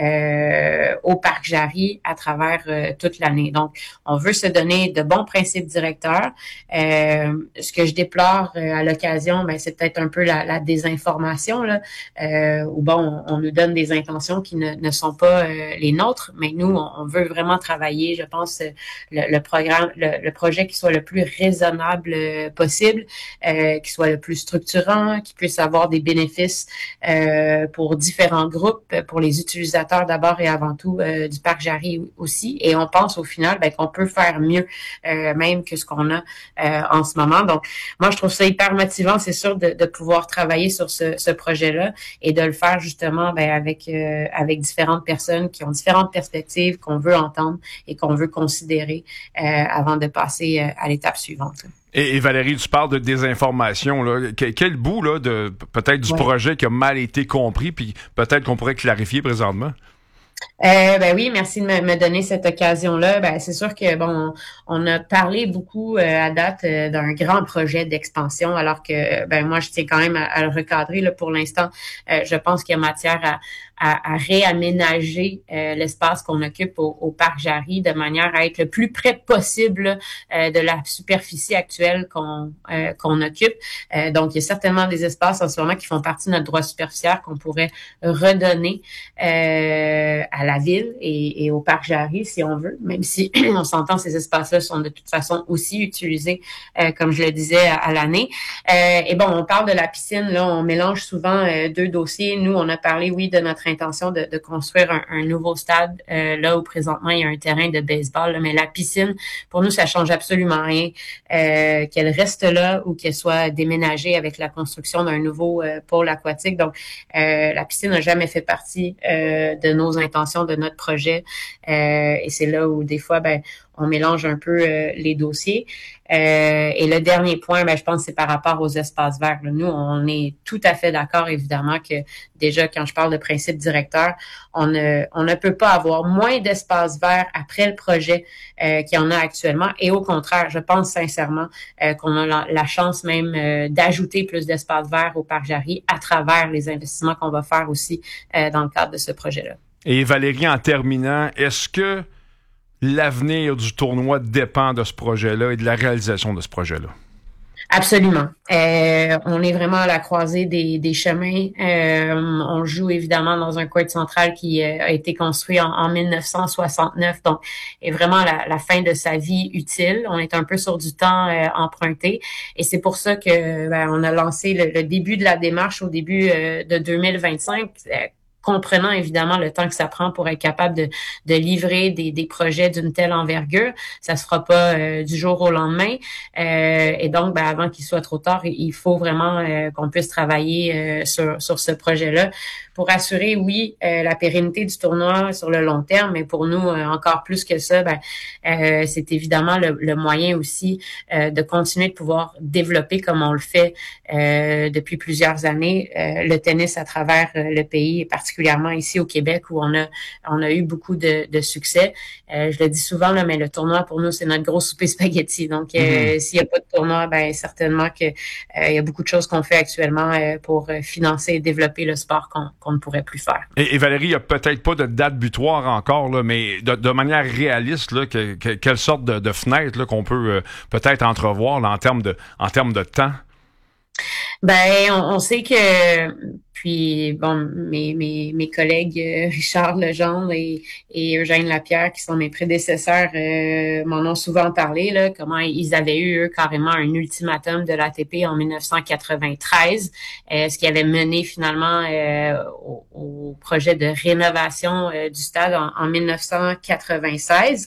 euh, au Parc Jarry à travers euh, toute l'année. Donc, on veut se donner de bons principes directeurs. Euh, ce que je déplore euh, à l'occasion, ben, c'est peut-être un peu la, la désinformation, là, euh, où bon, on, on nous donne des intentions qui ne, ne sont pas euh, les nôtres, mais nous, on, on veut vraiment travailler, je pense, le, le programme, le, le projet qui soit le plus raisonnable euh, possible, euh, qui soit le plus structurant, qui puisse avoir des bénéfices euh, pour différents groupes, pour les utilisateurs d'abord et avant tout euh, du Parc Jarry aussi. Et on pense au final ben, qu'on peut faire mieux euh, même que ce qu'on a euh, en ce moment. Donc, moi, je trouve ça hyper motivant, c'est sûr, de, de pouvoir travailler sur ce, ce projet-là et de le faire justement ben, avec euh, avec différentes personnes qui ont différentes perspectives qu'on veut entendre et qu'on veut considérer euh, avant de passer euh, à l'étape suivante. Et, et Valérie, tu parles de désinformation. Là. Quel, quel bout là, de peut-être du ouais. projet qui a mal été compris, puis peut-être qu'on pourrait clarifier présentement? Euh, ben oui, merci de me, me donner cette occasion-là. Ben c'est sûr que bon, on a parlé beaucoup euh, à date euh, d'un grand projet d'expansion, alors que ben moi je tiens quand même à, à le recadrer là pour l'instant. Euh, je pense qu'il y a matière à à, à réaménager euh, l'espace qu'on occupe au, au Parc Jarry de manière à être le plus près possible euh, de la superficie actuelle qu'on euh, qu'on occupe. Euh, donc, il y a certainement des espaces en ce moment qui font partie de notre droit superficiaire qu'on pourrait redonner euh, à la ville et, et au Parc Jarry, si on veut, même si on s'entend, ces espaces-là sont de toute façon aussi utilisés, euh, comme je le disais, à, à l'année. Euh, et bon, on parle de la piscine, là, on mélange souvent euh, deux dossiers. Nous, on a parlé, oui, de notre intention de, de construire un, un nouveau stade euh, là où présentement il y a un terrain de baseball, là, mais la piscine, pour nous, ça change absolument rien euh, qu'elle reste là ou qu'elle soit déménagée avec la construction d'un nouveau euh, pôle aquatique. Donc, euh, la piscine n'a jamais fait partie euh, de nos intentions, de notre projet, euh, et c'est là où des fois, ben, on mélange un peu euh, les dossiers. Euh, et le dernier point, ben, je pense, c'est par rapport aux espaces verts. Là. Nous, on est tout à fait d'accord, évidemment, que déjà, quand je parle de principe directeur, on ne, on ne peut pas avoir moins d'espaces verts après le projet euh, qu'il y en a actuellement. Et au contraire, je pense sincèrement euh, qu'on a la, la chance même euh, d'ajouter plus d'espaces verts au Parc Jarry à travers les investissements qu'on va faire aussi euh, dans le cadre de ce projet-là. Et Valérie, en terminant, est-ce que l'avenir du tournoi dépend de ce projet-là et de la réalisation de ce projet-là? Absolument. Euh, on est vraiment à la croisée des, des chemins. Euh, on joue évidemment dans un court central qui euh, a été construit en, en dix-neuf cent soixante-neuf, donc est vraiment à la, la fin de sa vie utile. On est un peu sur du temps euh, emprunté et c'est pour ça que ben, on a lancé le, le début de la démarche au début euh, de deux mille vingt-cinq. Euh, comprenant évidemment le temps que ça prend pour être capable de, de livrer des, des projets d'une telle envergure. Ça se fera pas euh, du jour au lendemain. Euh, et donc, ben, avant qu'il soit trop tard, il faut vraiment euh, qu'on puisse travailler euh, sur, sur ce projet-là pour assurer, oui, euh, la pérennité du tournoi sur le long terme, mais pour nous, euh, encore plus que ça, ben, euh, c'est évidemment le, le moyen aussi euh, de continuer de pouvoir développer comme on le fait euh, depuis plusieurs années, euh, le tennis à travers euh, le pays, particulièrement ici au Québec où on a on a eu beaucoup de, de succès. Euh, je le dis souvent, là, mais le tournoi, pour nous, c'est notre gros souper spaghetti. Donc, euh, mm-hmm. s'il n'y a pas de tournoi, ben certainement que euh, il y a beaucoup de choses qu'on fait actuellement euh, pour financer et développer le sport qu'on, qu'on ne pourrait plus faire. Et, et Valérie, il n'y a peut-être pas de date butoir encore, là, mais de, de manière réaliste, là, que, que, quelle sorte de, de fenêtre là, qu'on peut euh, peut-être entrevoir là, en termes de en termes de temps? Ben, on, on sait que, puis bon, mes mes mes collègues euh, Richard Legendre et, et Eugène Lapierre, qui sont mes prédécesseurs, euh, m'en ont souvent parlé là, comment ils avaient eu eux carrément un ultimatum de l'A T P en dix-neuf cent quatre-vingt-treize, euh, ce qui avait mené finalement euh, au, au projet de rénovation euh, du stade en, en dix-neuf cent quatre-vingt-seize.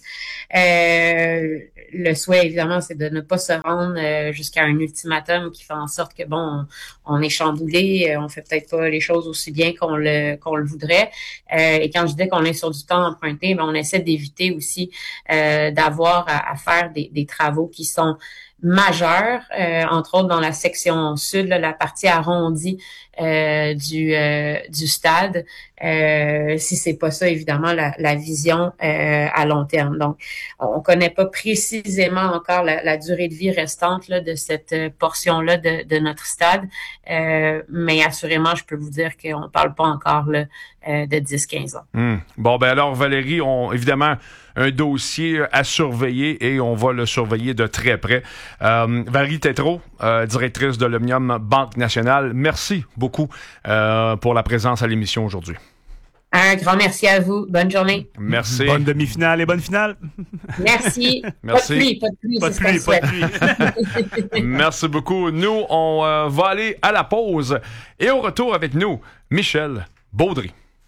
Euh, le souhait évidemment, c'est de ne pas se rendre euh, jusqu'à un ultimatum qui fait en sorte que bon, on, on est chamboulé, on fait peut-être pas les choses aussi bien qu'on le qu'on le voudrait. Euh, et quand je dis qu'on est sur du temps emprunté, ben on essaie d'éviter aussi euh, d'avoir à, à faire des, des travaux qui sont majeurs, euh, entre autres dans la section sud, là, la partie arrondie euh, du euh, du stade. Euh, si c'est pas ça, évidemment, la, la vision euh, à long terme. Donc, on connaît pas précisément encore la, la durée de vie restante là, de cette portion-là de, de notre stade, euh, mais assurément, je peux vous dire qu'on parle pas encore là, euh, de dix à quinze ans. Mmh. Bon, ben alors, Valérie, on, évidemment, un dossier à surveiller et on va le surveiller de très près. Euh, Valérie Tétrault, euh, directrice de l'Omnium Banque Nationale, merci beaucoup euh, pour la présence à l'émission aujourd'hui. Un grand merci à vous. Bonne journée. Merci. Bonne demi-finale et bonne finale. Merci. Merci. Pas de pluie, pas de pluie. Pas de pluie, pas de pluie. Merci beaucoup. Nous, on euh, va aller à la pause et au retour avec nous, Michel Baudry.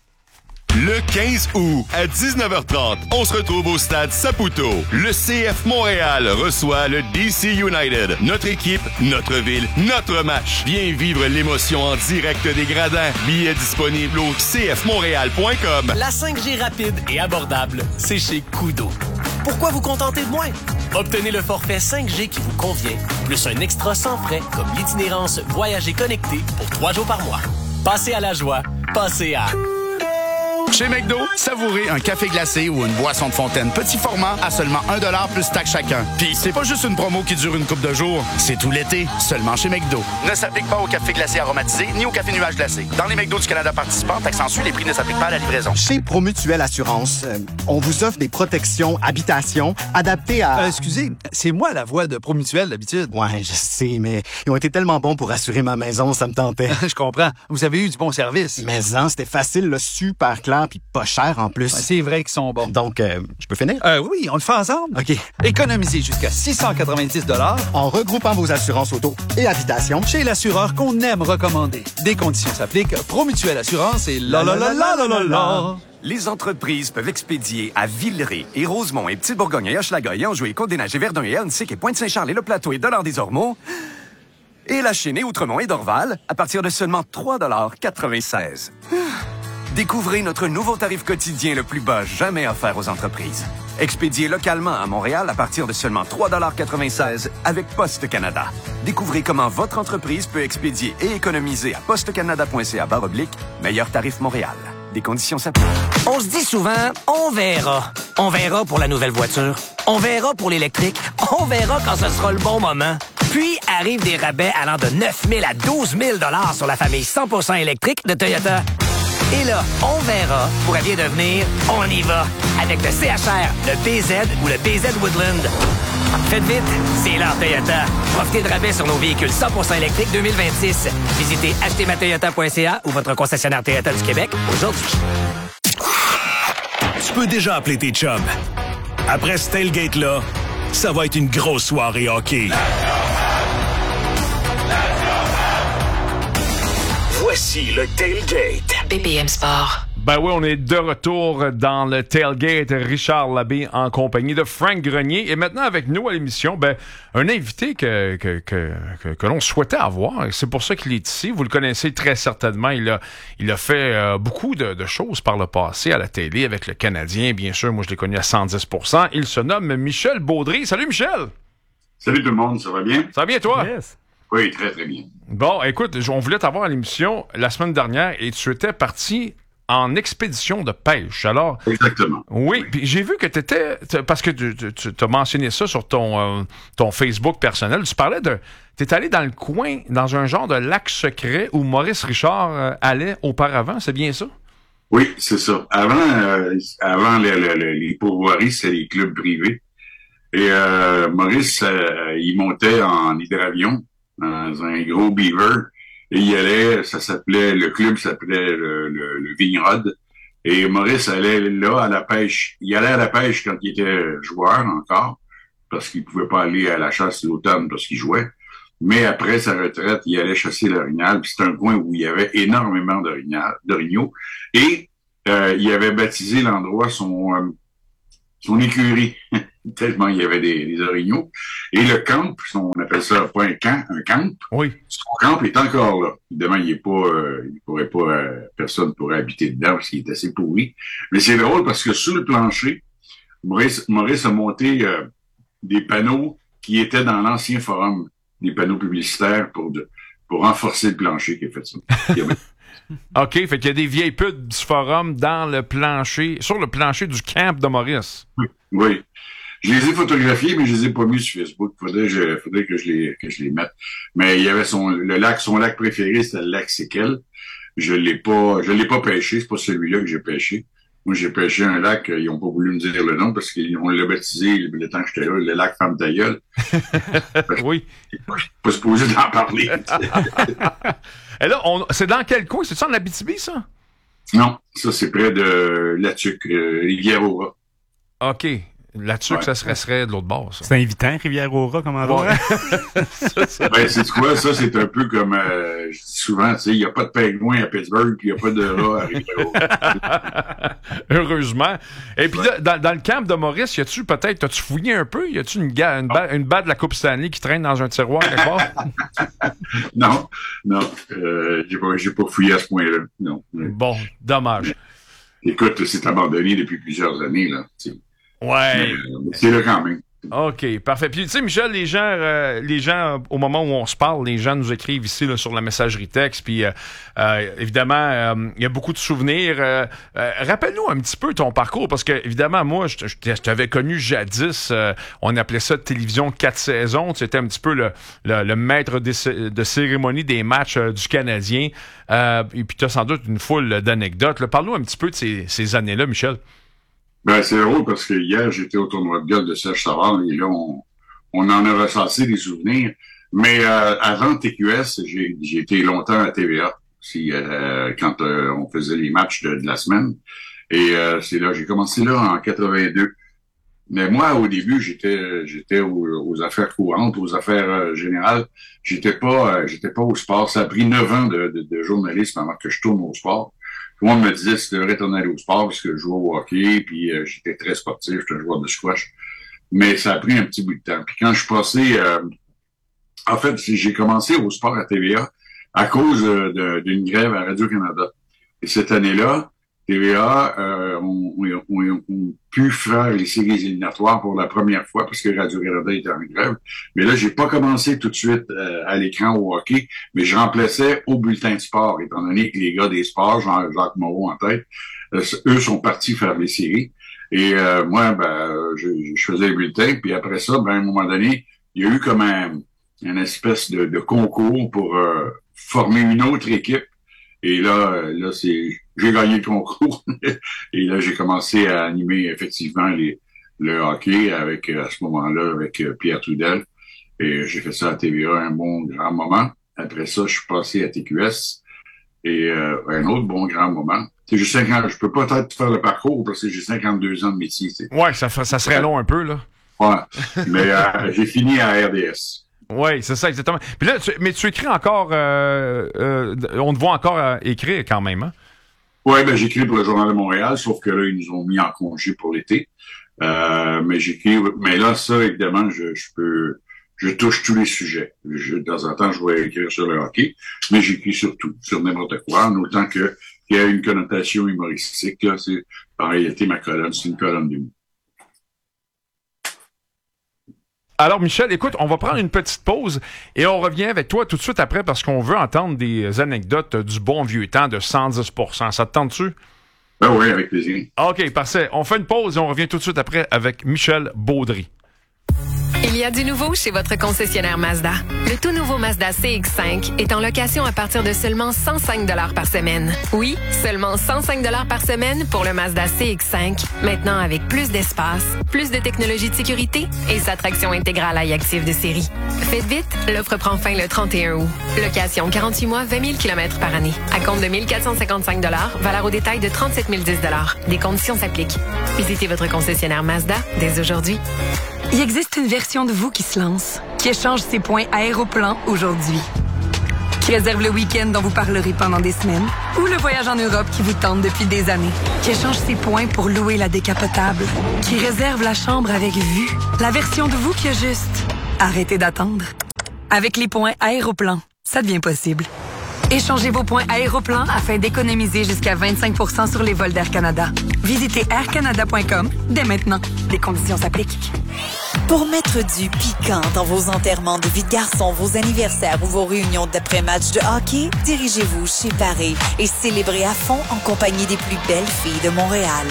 Le quinze août, à dix-neuf heures trente, on se retrouve au stade Saputo. Le C F Montréal reçoit le D C United. Notre équipe, notre ville, notre match. Viens vivre l'émotion en direct des gradins. Billets disponibles au c f montréal point com. La cinq G rapide et abordable, c'est chez Koodo. Pourquoi vous contenter de moins? Obtenez le forfait cinq G qui vous convient, plus un extra sans frais comme l'itinérance Voyager connecté pour trois jours par mois. Passez à la joie, passez à... Chez McDo, savourez un café glacé ou une boisson de fontaine petit format à seulement un dollar plus taxe chacun. Puis c'est pas juste une promo qui dure une couple de jours, c'est tout l'été, seulement chez McDo. Ne s'applique pas au café glacé aromatisé ni au café nuage glacé. Dans les McDo du Canada participants, taxe en les prix ne s'appliquent pas à la livraison. Chez Promutuelle Assurance, euh, on vous offre des protections habitation adaptées à... Euh, excusez, c'est moi la voix de Promutuelle d'habitude. Ouais, je sais, mais ils ont été tellement bons pour assurer ma maison, ça me tentait. Je comprends. Vous avez eu du bon service. Maison, c'était facile, là, super clair. gourmands puis pas chers en plus. Ouais, c'est vrai qu'ils sont bons. Donc, euh, je peux finir? Euh, oui, on le fait ensemble. OK. Économisez jusqu'à six cent quatre-vingt-dix dollars En regroupant vos assurances auto et habitation chez l'assureur qu'on aime recommander. Des conditions s'appliquent. Promutuelle Assurance et la la la la la la la. Les entreprises peuvent expédier à Villeray et Rosemont et Petite-Bourgogne et Hochelaga et Anjou et Côte-des-Neiges et Verdun et Ahuntsic et Pointe-Saint-Charles et Le Plateau et Dollard-des-Ormeaux et La Chênaie, Outremont et Dorval à partir de seulement trois dollars quatre-vingt-seize. Découvrez notre nouveau tarif quotidien le plus bas jamais offert aux entreprises. Expédié localement à Montréal à partir de seulement trois dollars quatre-vingt-seize avec Poste Canada. Découvrez comment votre entreprise peut expédier et économiser à postecanada.ca barre oblique meilleur tarif Montréal. Des conditions s'appliquent. On se dit souvent, on verra. On verra pour la nouvelle voiture. On verra pour l'électrique. On verra quand ce sera le bon moment. Puis arrivent des rabais allant de neuf mille à douze mille dollars sur la famille cent pour cent électrique de Toyota. Et là, on verra pourrait bien devenir on y va avec le C H R, le B Z ou le B Z Woodland. Faites vite, c'est l'heure Toyota. Profitez de rabais sur nos véhicules cent pour cent électriques deux mille vingt-six. Visitez acheter ma toyota point c a ou votre concessionnaire Toyota du Québec aujourd'hui. Tu peux déjà appeler tes chums. Après ce tailgate-là, ça va être une grosse soirée hockey. Voici le tailgate. B P M Sport. Ben oui, on est de retour dans le tailgate. Richard Labbé en compagnie de Frank Grenier. Et maintenant avec nous à l'émission, ben un invité que que que, que, que l'on souhaitait avoir. C'est pour ça qu'il est ici. Vous le connaissez très certainement. Il a il a fait euh, beaucoup de, de choses par le passé à la télé avec le Canadien. Bien sûr, moi je l'ai connu à cent dix pour cent. Il se nomme Michel Baudry. Salut Michel. Salut tout le monde, ça va bien? Ça va bien toi? Yes. Oui, très très bien. Bon, écoute, on voulait t'avoir à l'émission la semaine dernière et tu étais parti en expédition de pêche. Alors, exactement. Oui, puis j'ai vu que tu étais, parce que tu, tu, tu as mentionné ça sur ton, euh, ton Facebook personnel, tu parlais de, tu es allé dans le coin, dans un genre de lac secret où Maurice Richard euh, allait auparavant, c'est bien ça? Oui, c'est ça. Avant, euh, avant les, les, les pourvoiries, c'était les clubs privés. Et euh, Maurice, euh, il montait en hydravion dans un gros beaver. Et il allait, ça s'appelait, le club s'appelait le, le, le Vignerod. Et Maurice allait là à la pêche. Il allait à la pêche quand il était joueur encore, parce qu'il pouvait pas aller à la chasse l'automne parce qu'il jouait. Mais après sa retraite, il allait chasser l'orignal. Puis c'est un coin où il y avait énormément d'orignaux. Et euh, il avait baptisé l'endroit son euh, son écurie. Tellement il y avait des, des orignaux. Et le camp, on appelle ça pas un camp, un camp. Oui. Son camp est encore là. Évidemment, il est pas, euh, il pourrait pas, euh, personne pourrait habiter dedans parce qu'il est assez pourri. Mais c'est drôle parce que sur le plancher, Maurice, Maurice a monté euh, des panneaux qui étaient dans l'ancien forum, des panneaux publicitaires pour de, pour renforcer le plancher qui a fait ça. OK, fait qu'il y a des vieilles pubs du forum dans le plancher, sur le plancher du camp de Maurice. Oui. Oui. Je les ai photographiés, mais je les ai pas mis sur Facebook. Faudrait, je, faudrait que je les, que je les mette. Mais il y avait son, le lac, son lac préféré, c'était le lac Séquel. Je l'ai pas, je l'ai pas pêché. C'est pas celui-là que j'ai pêché. Moi, j'ai pêché un lac, ils ont pas voulu me dire le nom parce qu'on l'a baptisé, le temps que j'étais là, le lac Femme ta gueule. Oui. Je suis pas supposé d'en parler. Et là, on, c'est dans quel coin? C'est ça en Abitibi, ça? Non. Ça, c'est près de Latuc, euh, Rivière-au-Rat. OK. Là-dessus, ouais. que ça serait, serait de l'autre bord. Ça. C'est invitant, Rivière-au-Rat, comme endroit. Ouais. ça, ça... Ben, c'est quoi? Ça, c'est un peu comme, euh, je dis souvent, tu sais, il n'y a pas de pingouin à Pittsburgh, puis il n'y a pas de rat à Rivière-au-Rat. Heureusement. Et puis, ouais. dans, dans le camp de Maurice, y a-tu peut-être, as-tu fouillé un peu? Y a-tu une, ga- une, ba- une batte de la Coupe Stanley qui traîne dans un tiroir quelque part? non, non. Euh, j'ai pas, j'ai pas fouillé à ce point-là. Non. Bon, dommage. Écoute, c'est abandonné depuis plusieurs années, là. T'sais. Ouais. Mais, c'est là quand même. OK, parfait. Puis, tu sais, Michel, les gens, euh, les gens, au moment où on se parle, les gens nous écrivent ici là, sur la messagerie texte. Puis, euh, euh, évidemment, il euh, y a beaucoup de souvenirs. Euh, euh, rappelle-nous un petit peu ton parcours, parce que, évidemment, moi, je, je, je t'avais connu jadis. Euh, on appelait ça télévision quatre saisons. Tu étais un petit peu le, le, le maître de, de cérémonie des matchs euh, du Canadien. Euh, et puis, tu as sans doute une foule d'anecdotes. Là. Parle-nous un petit peu de ces, ces années-là, Michel. Ben, c'est drôle parce que hier, j'étais au tournoi de golf de Serge Savard et là, on, on en a recensé des souvenirs. Mais euh, avant T Q S, j'ai, j'ai été longtemps à T V A si, euh, quand euh, on faisait les matchs de, de la semaine. Et euh, c'est là, j'ai commencé là en quatre-vingt-deux. Mais moi, au début, j'étais j'étais aux, aux affaires courantes, aux affaires euh, générales. J'étais pas euh, j'étais pas au sport. Ça a pris neuf ans de, de, de journalisme avant que je tourne au sport. Tout le monde me disait si tu devrais t'en aller au sport parce que je jouais au hockey, puis euh, j'étais très sportif, j'étais un joueur de squash. Mais ça a pris un petit bout de temps. Puis quand je suis passé, euh, en fait, j'ai commencé au sport à T V A à cause euh, d'une grève à Radio-Canada. Et cette année-là, T V A euh, ont, ont, ont, ont pu faire les séries éliminatoires pour la première fois parce que Radio-Canada était en grève. Mais là, j'ai pas commencé tout de suite euh, à l'écran au hockey, mais je remplaçais au bulletin de sport, étant donné que les gars des sports, Jean, Jacques Moreau en tête, euh, eux sont partis faire les séries. Et euh, moi, ben, je, je faisais les bulletins, puis après ça, ben, à un moment donné, il y a eu comme un, une espèce de, de concours pour euh, former une autre équipe. Et là, là, c'est, j'ai gagné le concours. Et là, j'ai commencé à animer effectivement les, le hockey avec, à ce moment-là, avec Pierre Trudel. Et j'ai fait ça à T V A un bon grand moment. Après ça, je suis passé à T Q S. Et euh, un autre bon grand moment. C'est j'ai cinquante, je peux pas peut-être faire le parcours parce que j'ai cinquante-deux ans de métier. C'est... Ouais, ça, ça serait long un peu, là. Ouais. Mais euh, j'ai fini à R D S. Oui, c'est ça, exactement. Puis là, tu, mais tu écris encore, euh, euh, on te voit encore euh, écrire quand même, hein? Oui, ben j'écris pour le Journal de Montréal, sauf que là, ils nous ont mis en congé pour l'été. Euh, mais j'écris, mais là, ça, évidemment, je, je peux, je touche tous les sujets. Je, de temps en temps, je vais écrire sur le hockey, mais j'écris sur tout, sur n'importe quoi, en autant que qu'il y a une connotation humoristique. Là, c'est, en réalité, ma colonne, c'est une colonne d'humour. Alors, Michel, écoute, on va prendre une petite pause et on revient avec toi tout de suite après parce qu'on veut entendre des anecdotes du bon vieux temps de cent dix pour cent. Ça te tente-tu? Ben oui, avec plaisir. OK, parfait. On fait une pause et on revient tout de suite après avec Michel Baudry. Il y a du nouveau chez votre concessionnaire Mazda. Le tout nouveau Mazda C X cinq est en location à partir de seulement cent cinq dollars par semaine. Oui, seulement cent cinq dollars par semaine pour le Mazda C X cinq. Maintenant avec plus d'espace, plus de technologie de sécurité et sa traction intégrale iActive de série. Faites vite, l'offre prend fin le trente et un août. Location quarante-huit mois, vingt mille kilomètres par année. À compte de mille quatre cent cinquante-cinq dollars, valeur au détail de trente-sept mille dix dollars. Des conditions s'appliquent. Visitez votre concessionnaire Mazda dès aujourd'hui. Il existe une version de vous qui se lance, qui échange ses points Aéroplan aujourd'hui, qui réserve le week-end dont vous parlerez pendant des semaines, ou le voyage en Europe qui vous tente depuis des années, qui échange ses points pour louer la décapotable, qui réserve la chambre avec vue, la version de vous qui a juste arrêté d'attendre. Avec les points Aéroplan, ça devient possible. Échangez vos points Aéroplan afin d'économiser jusqu'à vingt-cinq pour cent sur les vols d'Air Canada. Visitez air canada point com dès maintenant. Les conditions s'appliquent. Pour mettre du piquant dans vos enterrements de vie de garçon, vos anniversaires ou vos réunions d'après-match de hockey, dirigez-vous chez Paris et célébrez à fond en compagnie des plus belles filles de Montréal.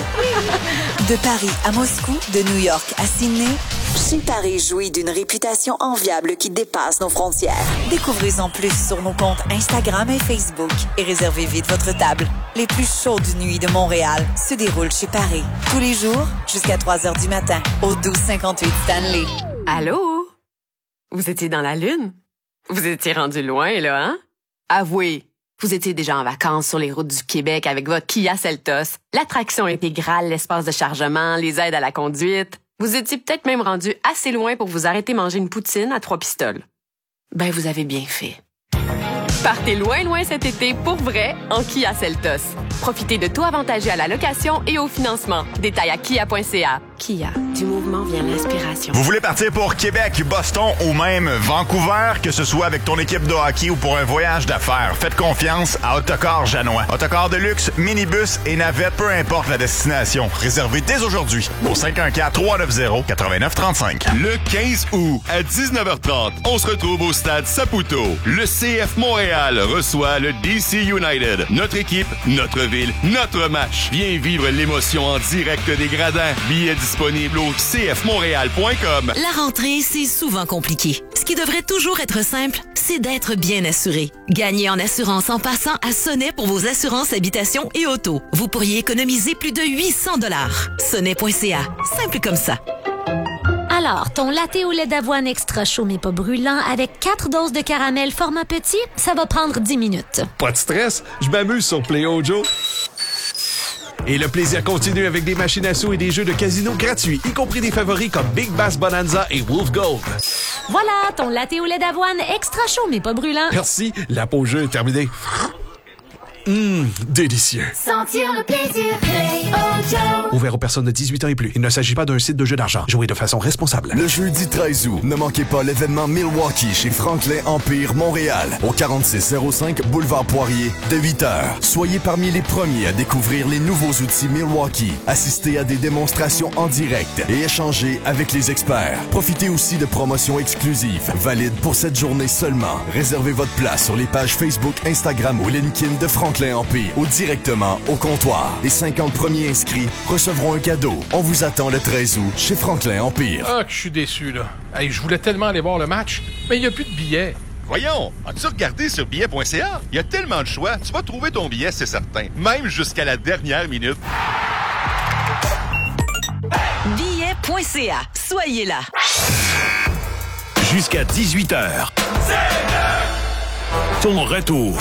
De Paris à Moscou, de New York à Sydney, Chez Paris jouit d'une réputation enviable qui dépasse nos frontières. Découvrez-en plus sur nos comptes Instagram et Facebook et réservez vite votre table. Les plus chaudes nuits de Montréal se déroulent chez Paris. Tous les jours, jusqu'à trois heures du matin, au douze cinquante-huit Stanley. Allô? Vous étiez dans la Lune? Vous étiez rendu loin, là, hein? Avouez, vous étiez déjà en vacances sur les routes du Québec avec votre Kia Seltos, l'attraction intégrale, l'espace de chargement, les aides à la conduite. Vous étiez peut-être même rendu assez loin pour vous arrêter manger une poutine à trois pistoles. Ben, vous avez bien fait. Partez loin, loin cet été pour vrai en Kia Seltos. Profitez de taux avantageux à la location et au financement. Détails à kia point c a. Kia, du mouvement vient l'inspiration. Vous voulez partir pour Québec, Boston ou même Vancouver, que ce soit avec ton équipe de hockey ou pour un voyage d'affaires, faites confiance à Autocar Janois. Autocar de luxe, minibus et navette, peu importe la destination. Réservez dès aujourd'hui au cinq un quatre, trois neuf zéro, neuf neuf trois cinq. Le quinze août à dix-neuf heures trente, on se retrouve au stade Saputo. Le C F Montréal reçoit le D C United. Notre équipe, notre ville, notre match. Viens vivre l'émotion en direct des gradins. Billets disponibles au c f montréal point com. La rentrée, c'est souvent compliqué. Ce qui devrait toujours être simple, c'est d'être bien assuré. Gagnez en assurance en passant à Sonnet pour vos assurances habitation et auto. Vous pourriez économiser plus de huit cents dollars. sonnet point c a. Simple comme ça. Alors, ton latte au lait d'avoine extra chaud mais pas brûlant avec quatre doses de caramel format petit, ça va prendre dix minutes. Pas de stress, je m'amuse sur Play Ojo. Et le plaisir continue avec des machines à sous et des jeux de casino gratuits, y compris des favoris comme Big Bass Bonanza et Wolf Gold. Voilà, ton latte au lait d'avoine extra chaud mais pas brûlant. Merci, la pause jeu est terminée. Hum, délicieux. Sentir le plaisir, Play Auto. Ouvert aux personnes de dix-huit ans et plus. Il ne s'agit pas d'un site de jeu d'argent. Jouez de façon responsable. Le jeudi treize août, ne manquez pas l'événement Milwaukee chez Franklin Empire Montréal, au quarante-six zéro cinq Boulevard Poirier, de huit heures. Soyez parmi les premiers à découvrir les nouveaux outils Milwaukee, assistez à des démonstrations en direct et échanger avec les experts. Profitez aussi de promotions exclusives, valides pour cette journée seulement. Réservez votre place sur les pages Facebook, Instagram ou LinkedIn de Franklin Empire ou directement au comptoir. Les cinquante premiers inscrits recevront un cadeau. On vous attend le treize août chez Franklin Empire. Ah, que je suis déçu, là. Hey, je voulais tellement aller voir le match, mais il n'y a plus de billets. Voyons, as-tu regardé sur billet point c a? Il y a tellement de choix, tu vas trouver ton billet, c'est certain. Même jusqu'à la dernière minute. billet point c a. Soyez là. Jusqu'à dix-huit heures. Ton retour.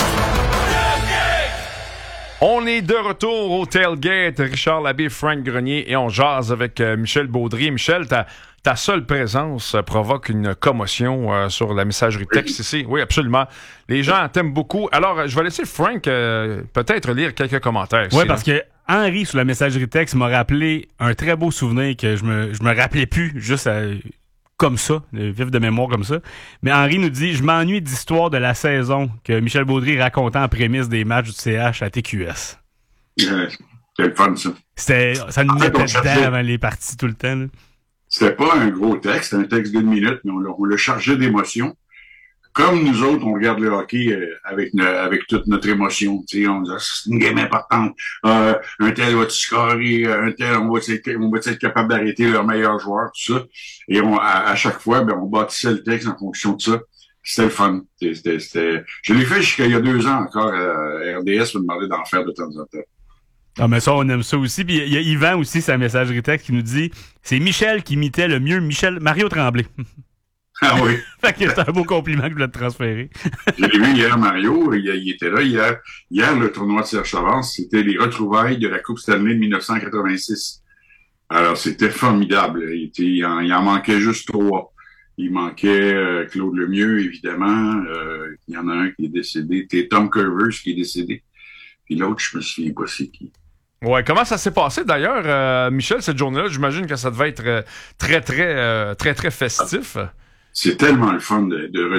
On est de retour au Tailgate, Richard Labbé, Frank Grenier, et on jase avec euh, Michel Baudry. Michel, ta, ta seule présence euh, provoque une commotion euh, sur la messagerie texte ici. Oui, absolument. Les gens t'aiment beaucoup. Alors, je vais laisser Frank euh, peut-être lire quelques commentaires. Oui, parce que Henri, sur la messagerie texte, m'a rappelé un très beau souvenir que je me, je me rappelais plus, juste à... comme ça, vif de mémoire comme ça. Mais Henri nous dit « Je m'ennuie d'histoire de la saison que Michel Baudry racontait en prémisse des matchs du C H à T Q S. Euh, » C'était le fun, ça. C'était, ça nous en fait, mettait cherchait... dedans avant les parties tout le temps. Là. C'était pas un gros texte, c'était un texte d'une minute, mais on l'a, on l'a chargé d'émotion. Comme nous autres, on regarde le hockey euh, avec ne, avec toute notre émotion. Tu sais, on dit ah, c'est une game importante. Euh, un tel va-tu scorer, un tel on va être, on va être capable d'arrêter leur meilleur joueur, tout ça. Et on, à, à chaque fois, ben on bâtissait le texte en fonction de ça. C'était le fun. C'était, c'était, c'était... Je l'ai fait jusqu'à il y a deux ans encore. Euh, R D S me demandait d'en faire de temps en temps. Ah, mais ça, on aime ça aussi. Puis il y a Yvan aussi, sa messagerie texte, qui nous dit c'est Michel qui imitait le mieux Michel Mario Tremblay. Ah oui. Fait que c'est un beau compliment que je voulais te transférer. Je l'ai vu hier, Mario. Il, il était là hier. Hier, le tournoi de Serge Savard, c'était les retrouvailles de la Coupe Stanley de dix-neuf cent quatre-vingt-six. Alors, c'était formidable. Il, était, il, en, il en manquait juste trois. Il manquait euh, Claude Lemieux, évidemment. Euh, il y en a un qui est décédé. C'était Tom Curvers qui est décédé. Puis l'autre, je me souviens pas c'est qui. Ouais, comment ça s'est passé d'ailleurs, euh, Michel, cette journée-là? J'imagine que ça devait être euh, très, très, euh, très, très festif. C'est tellement le fun de, de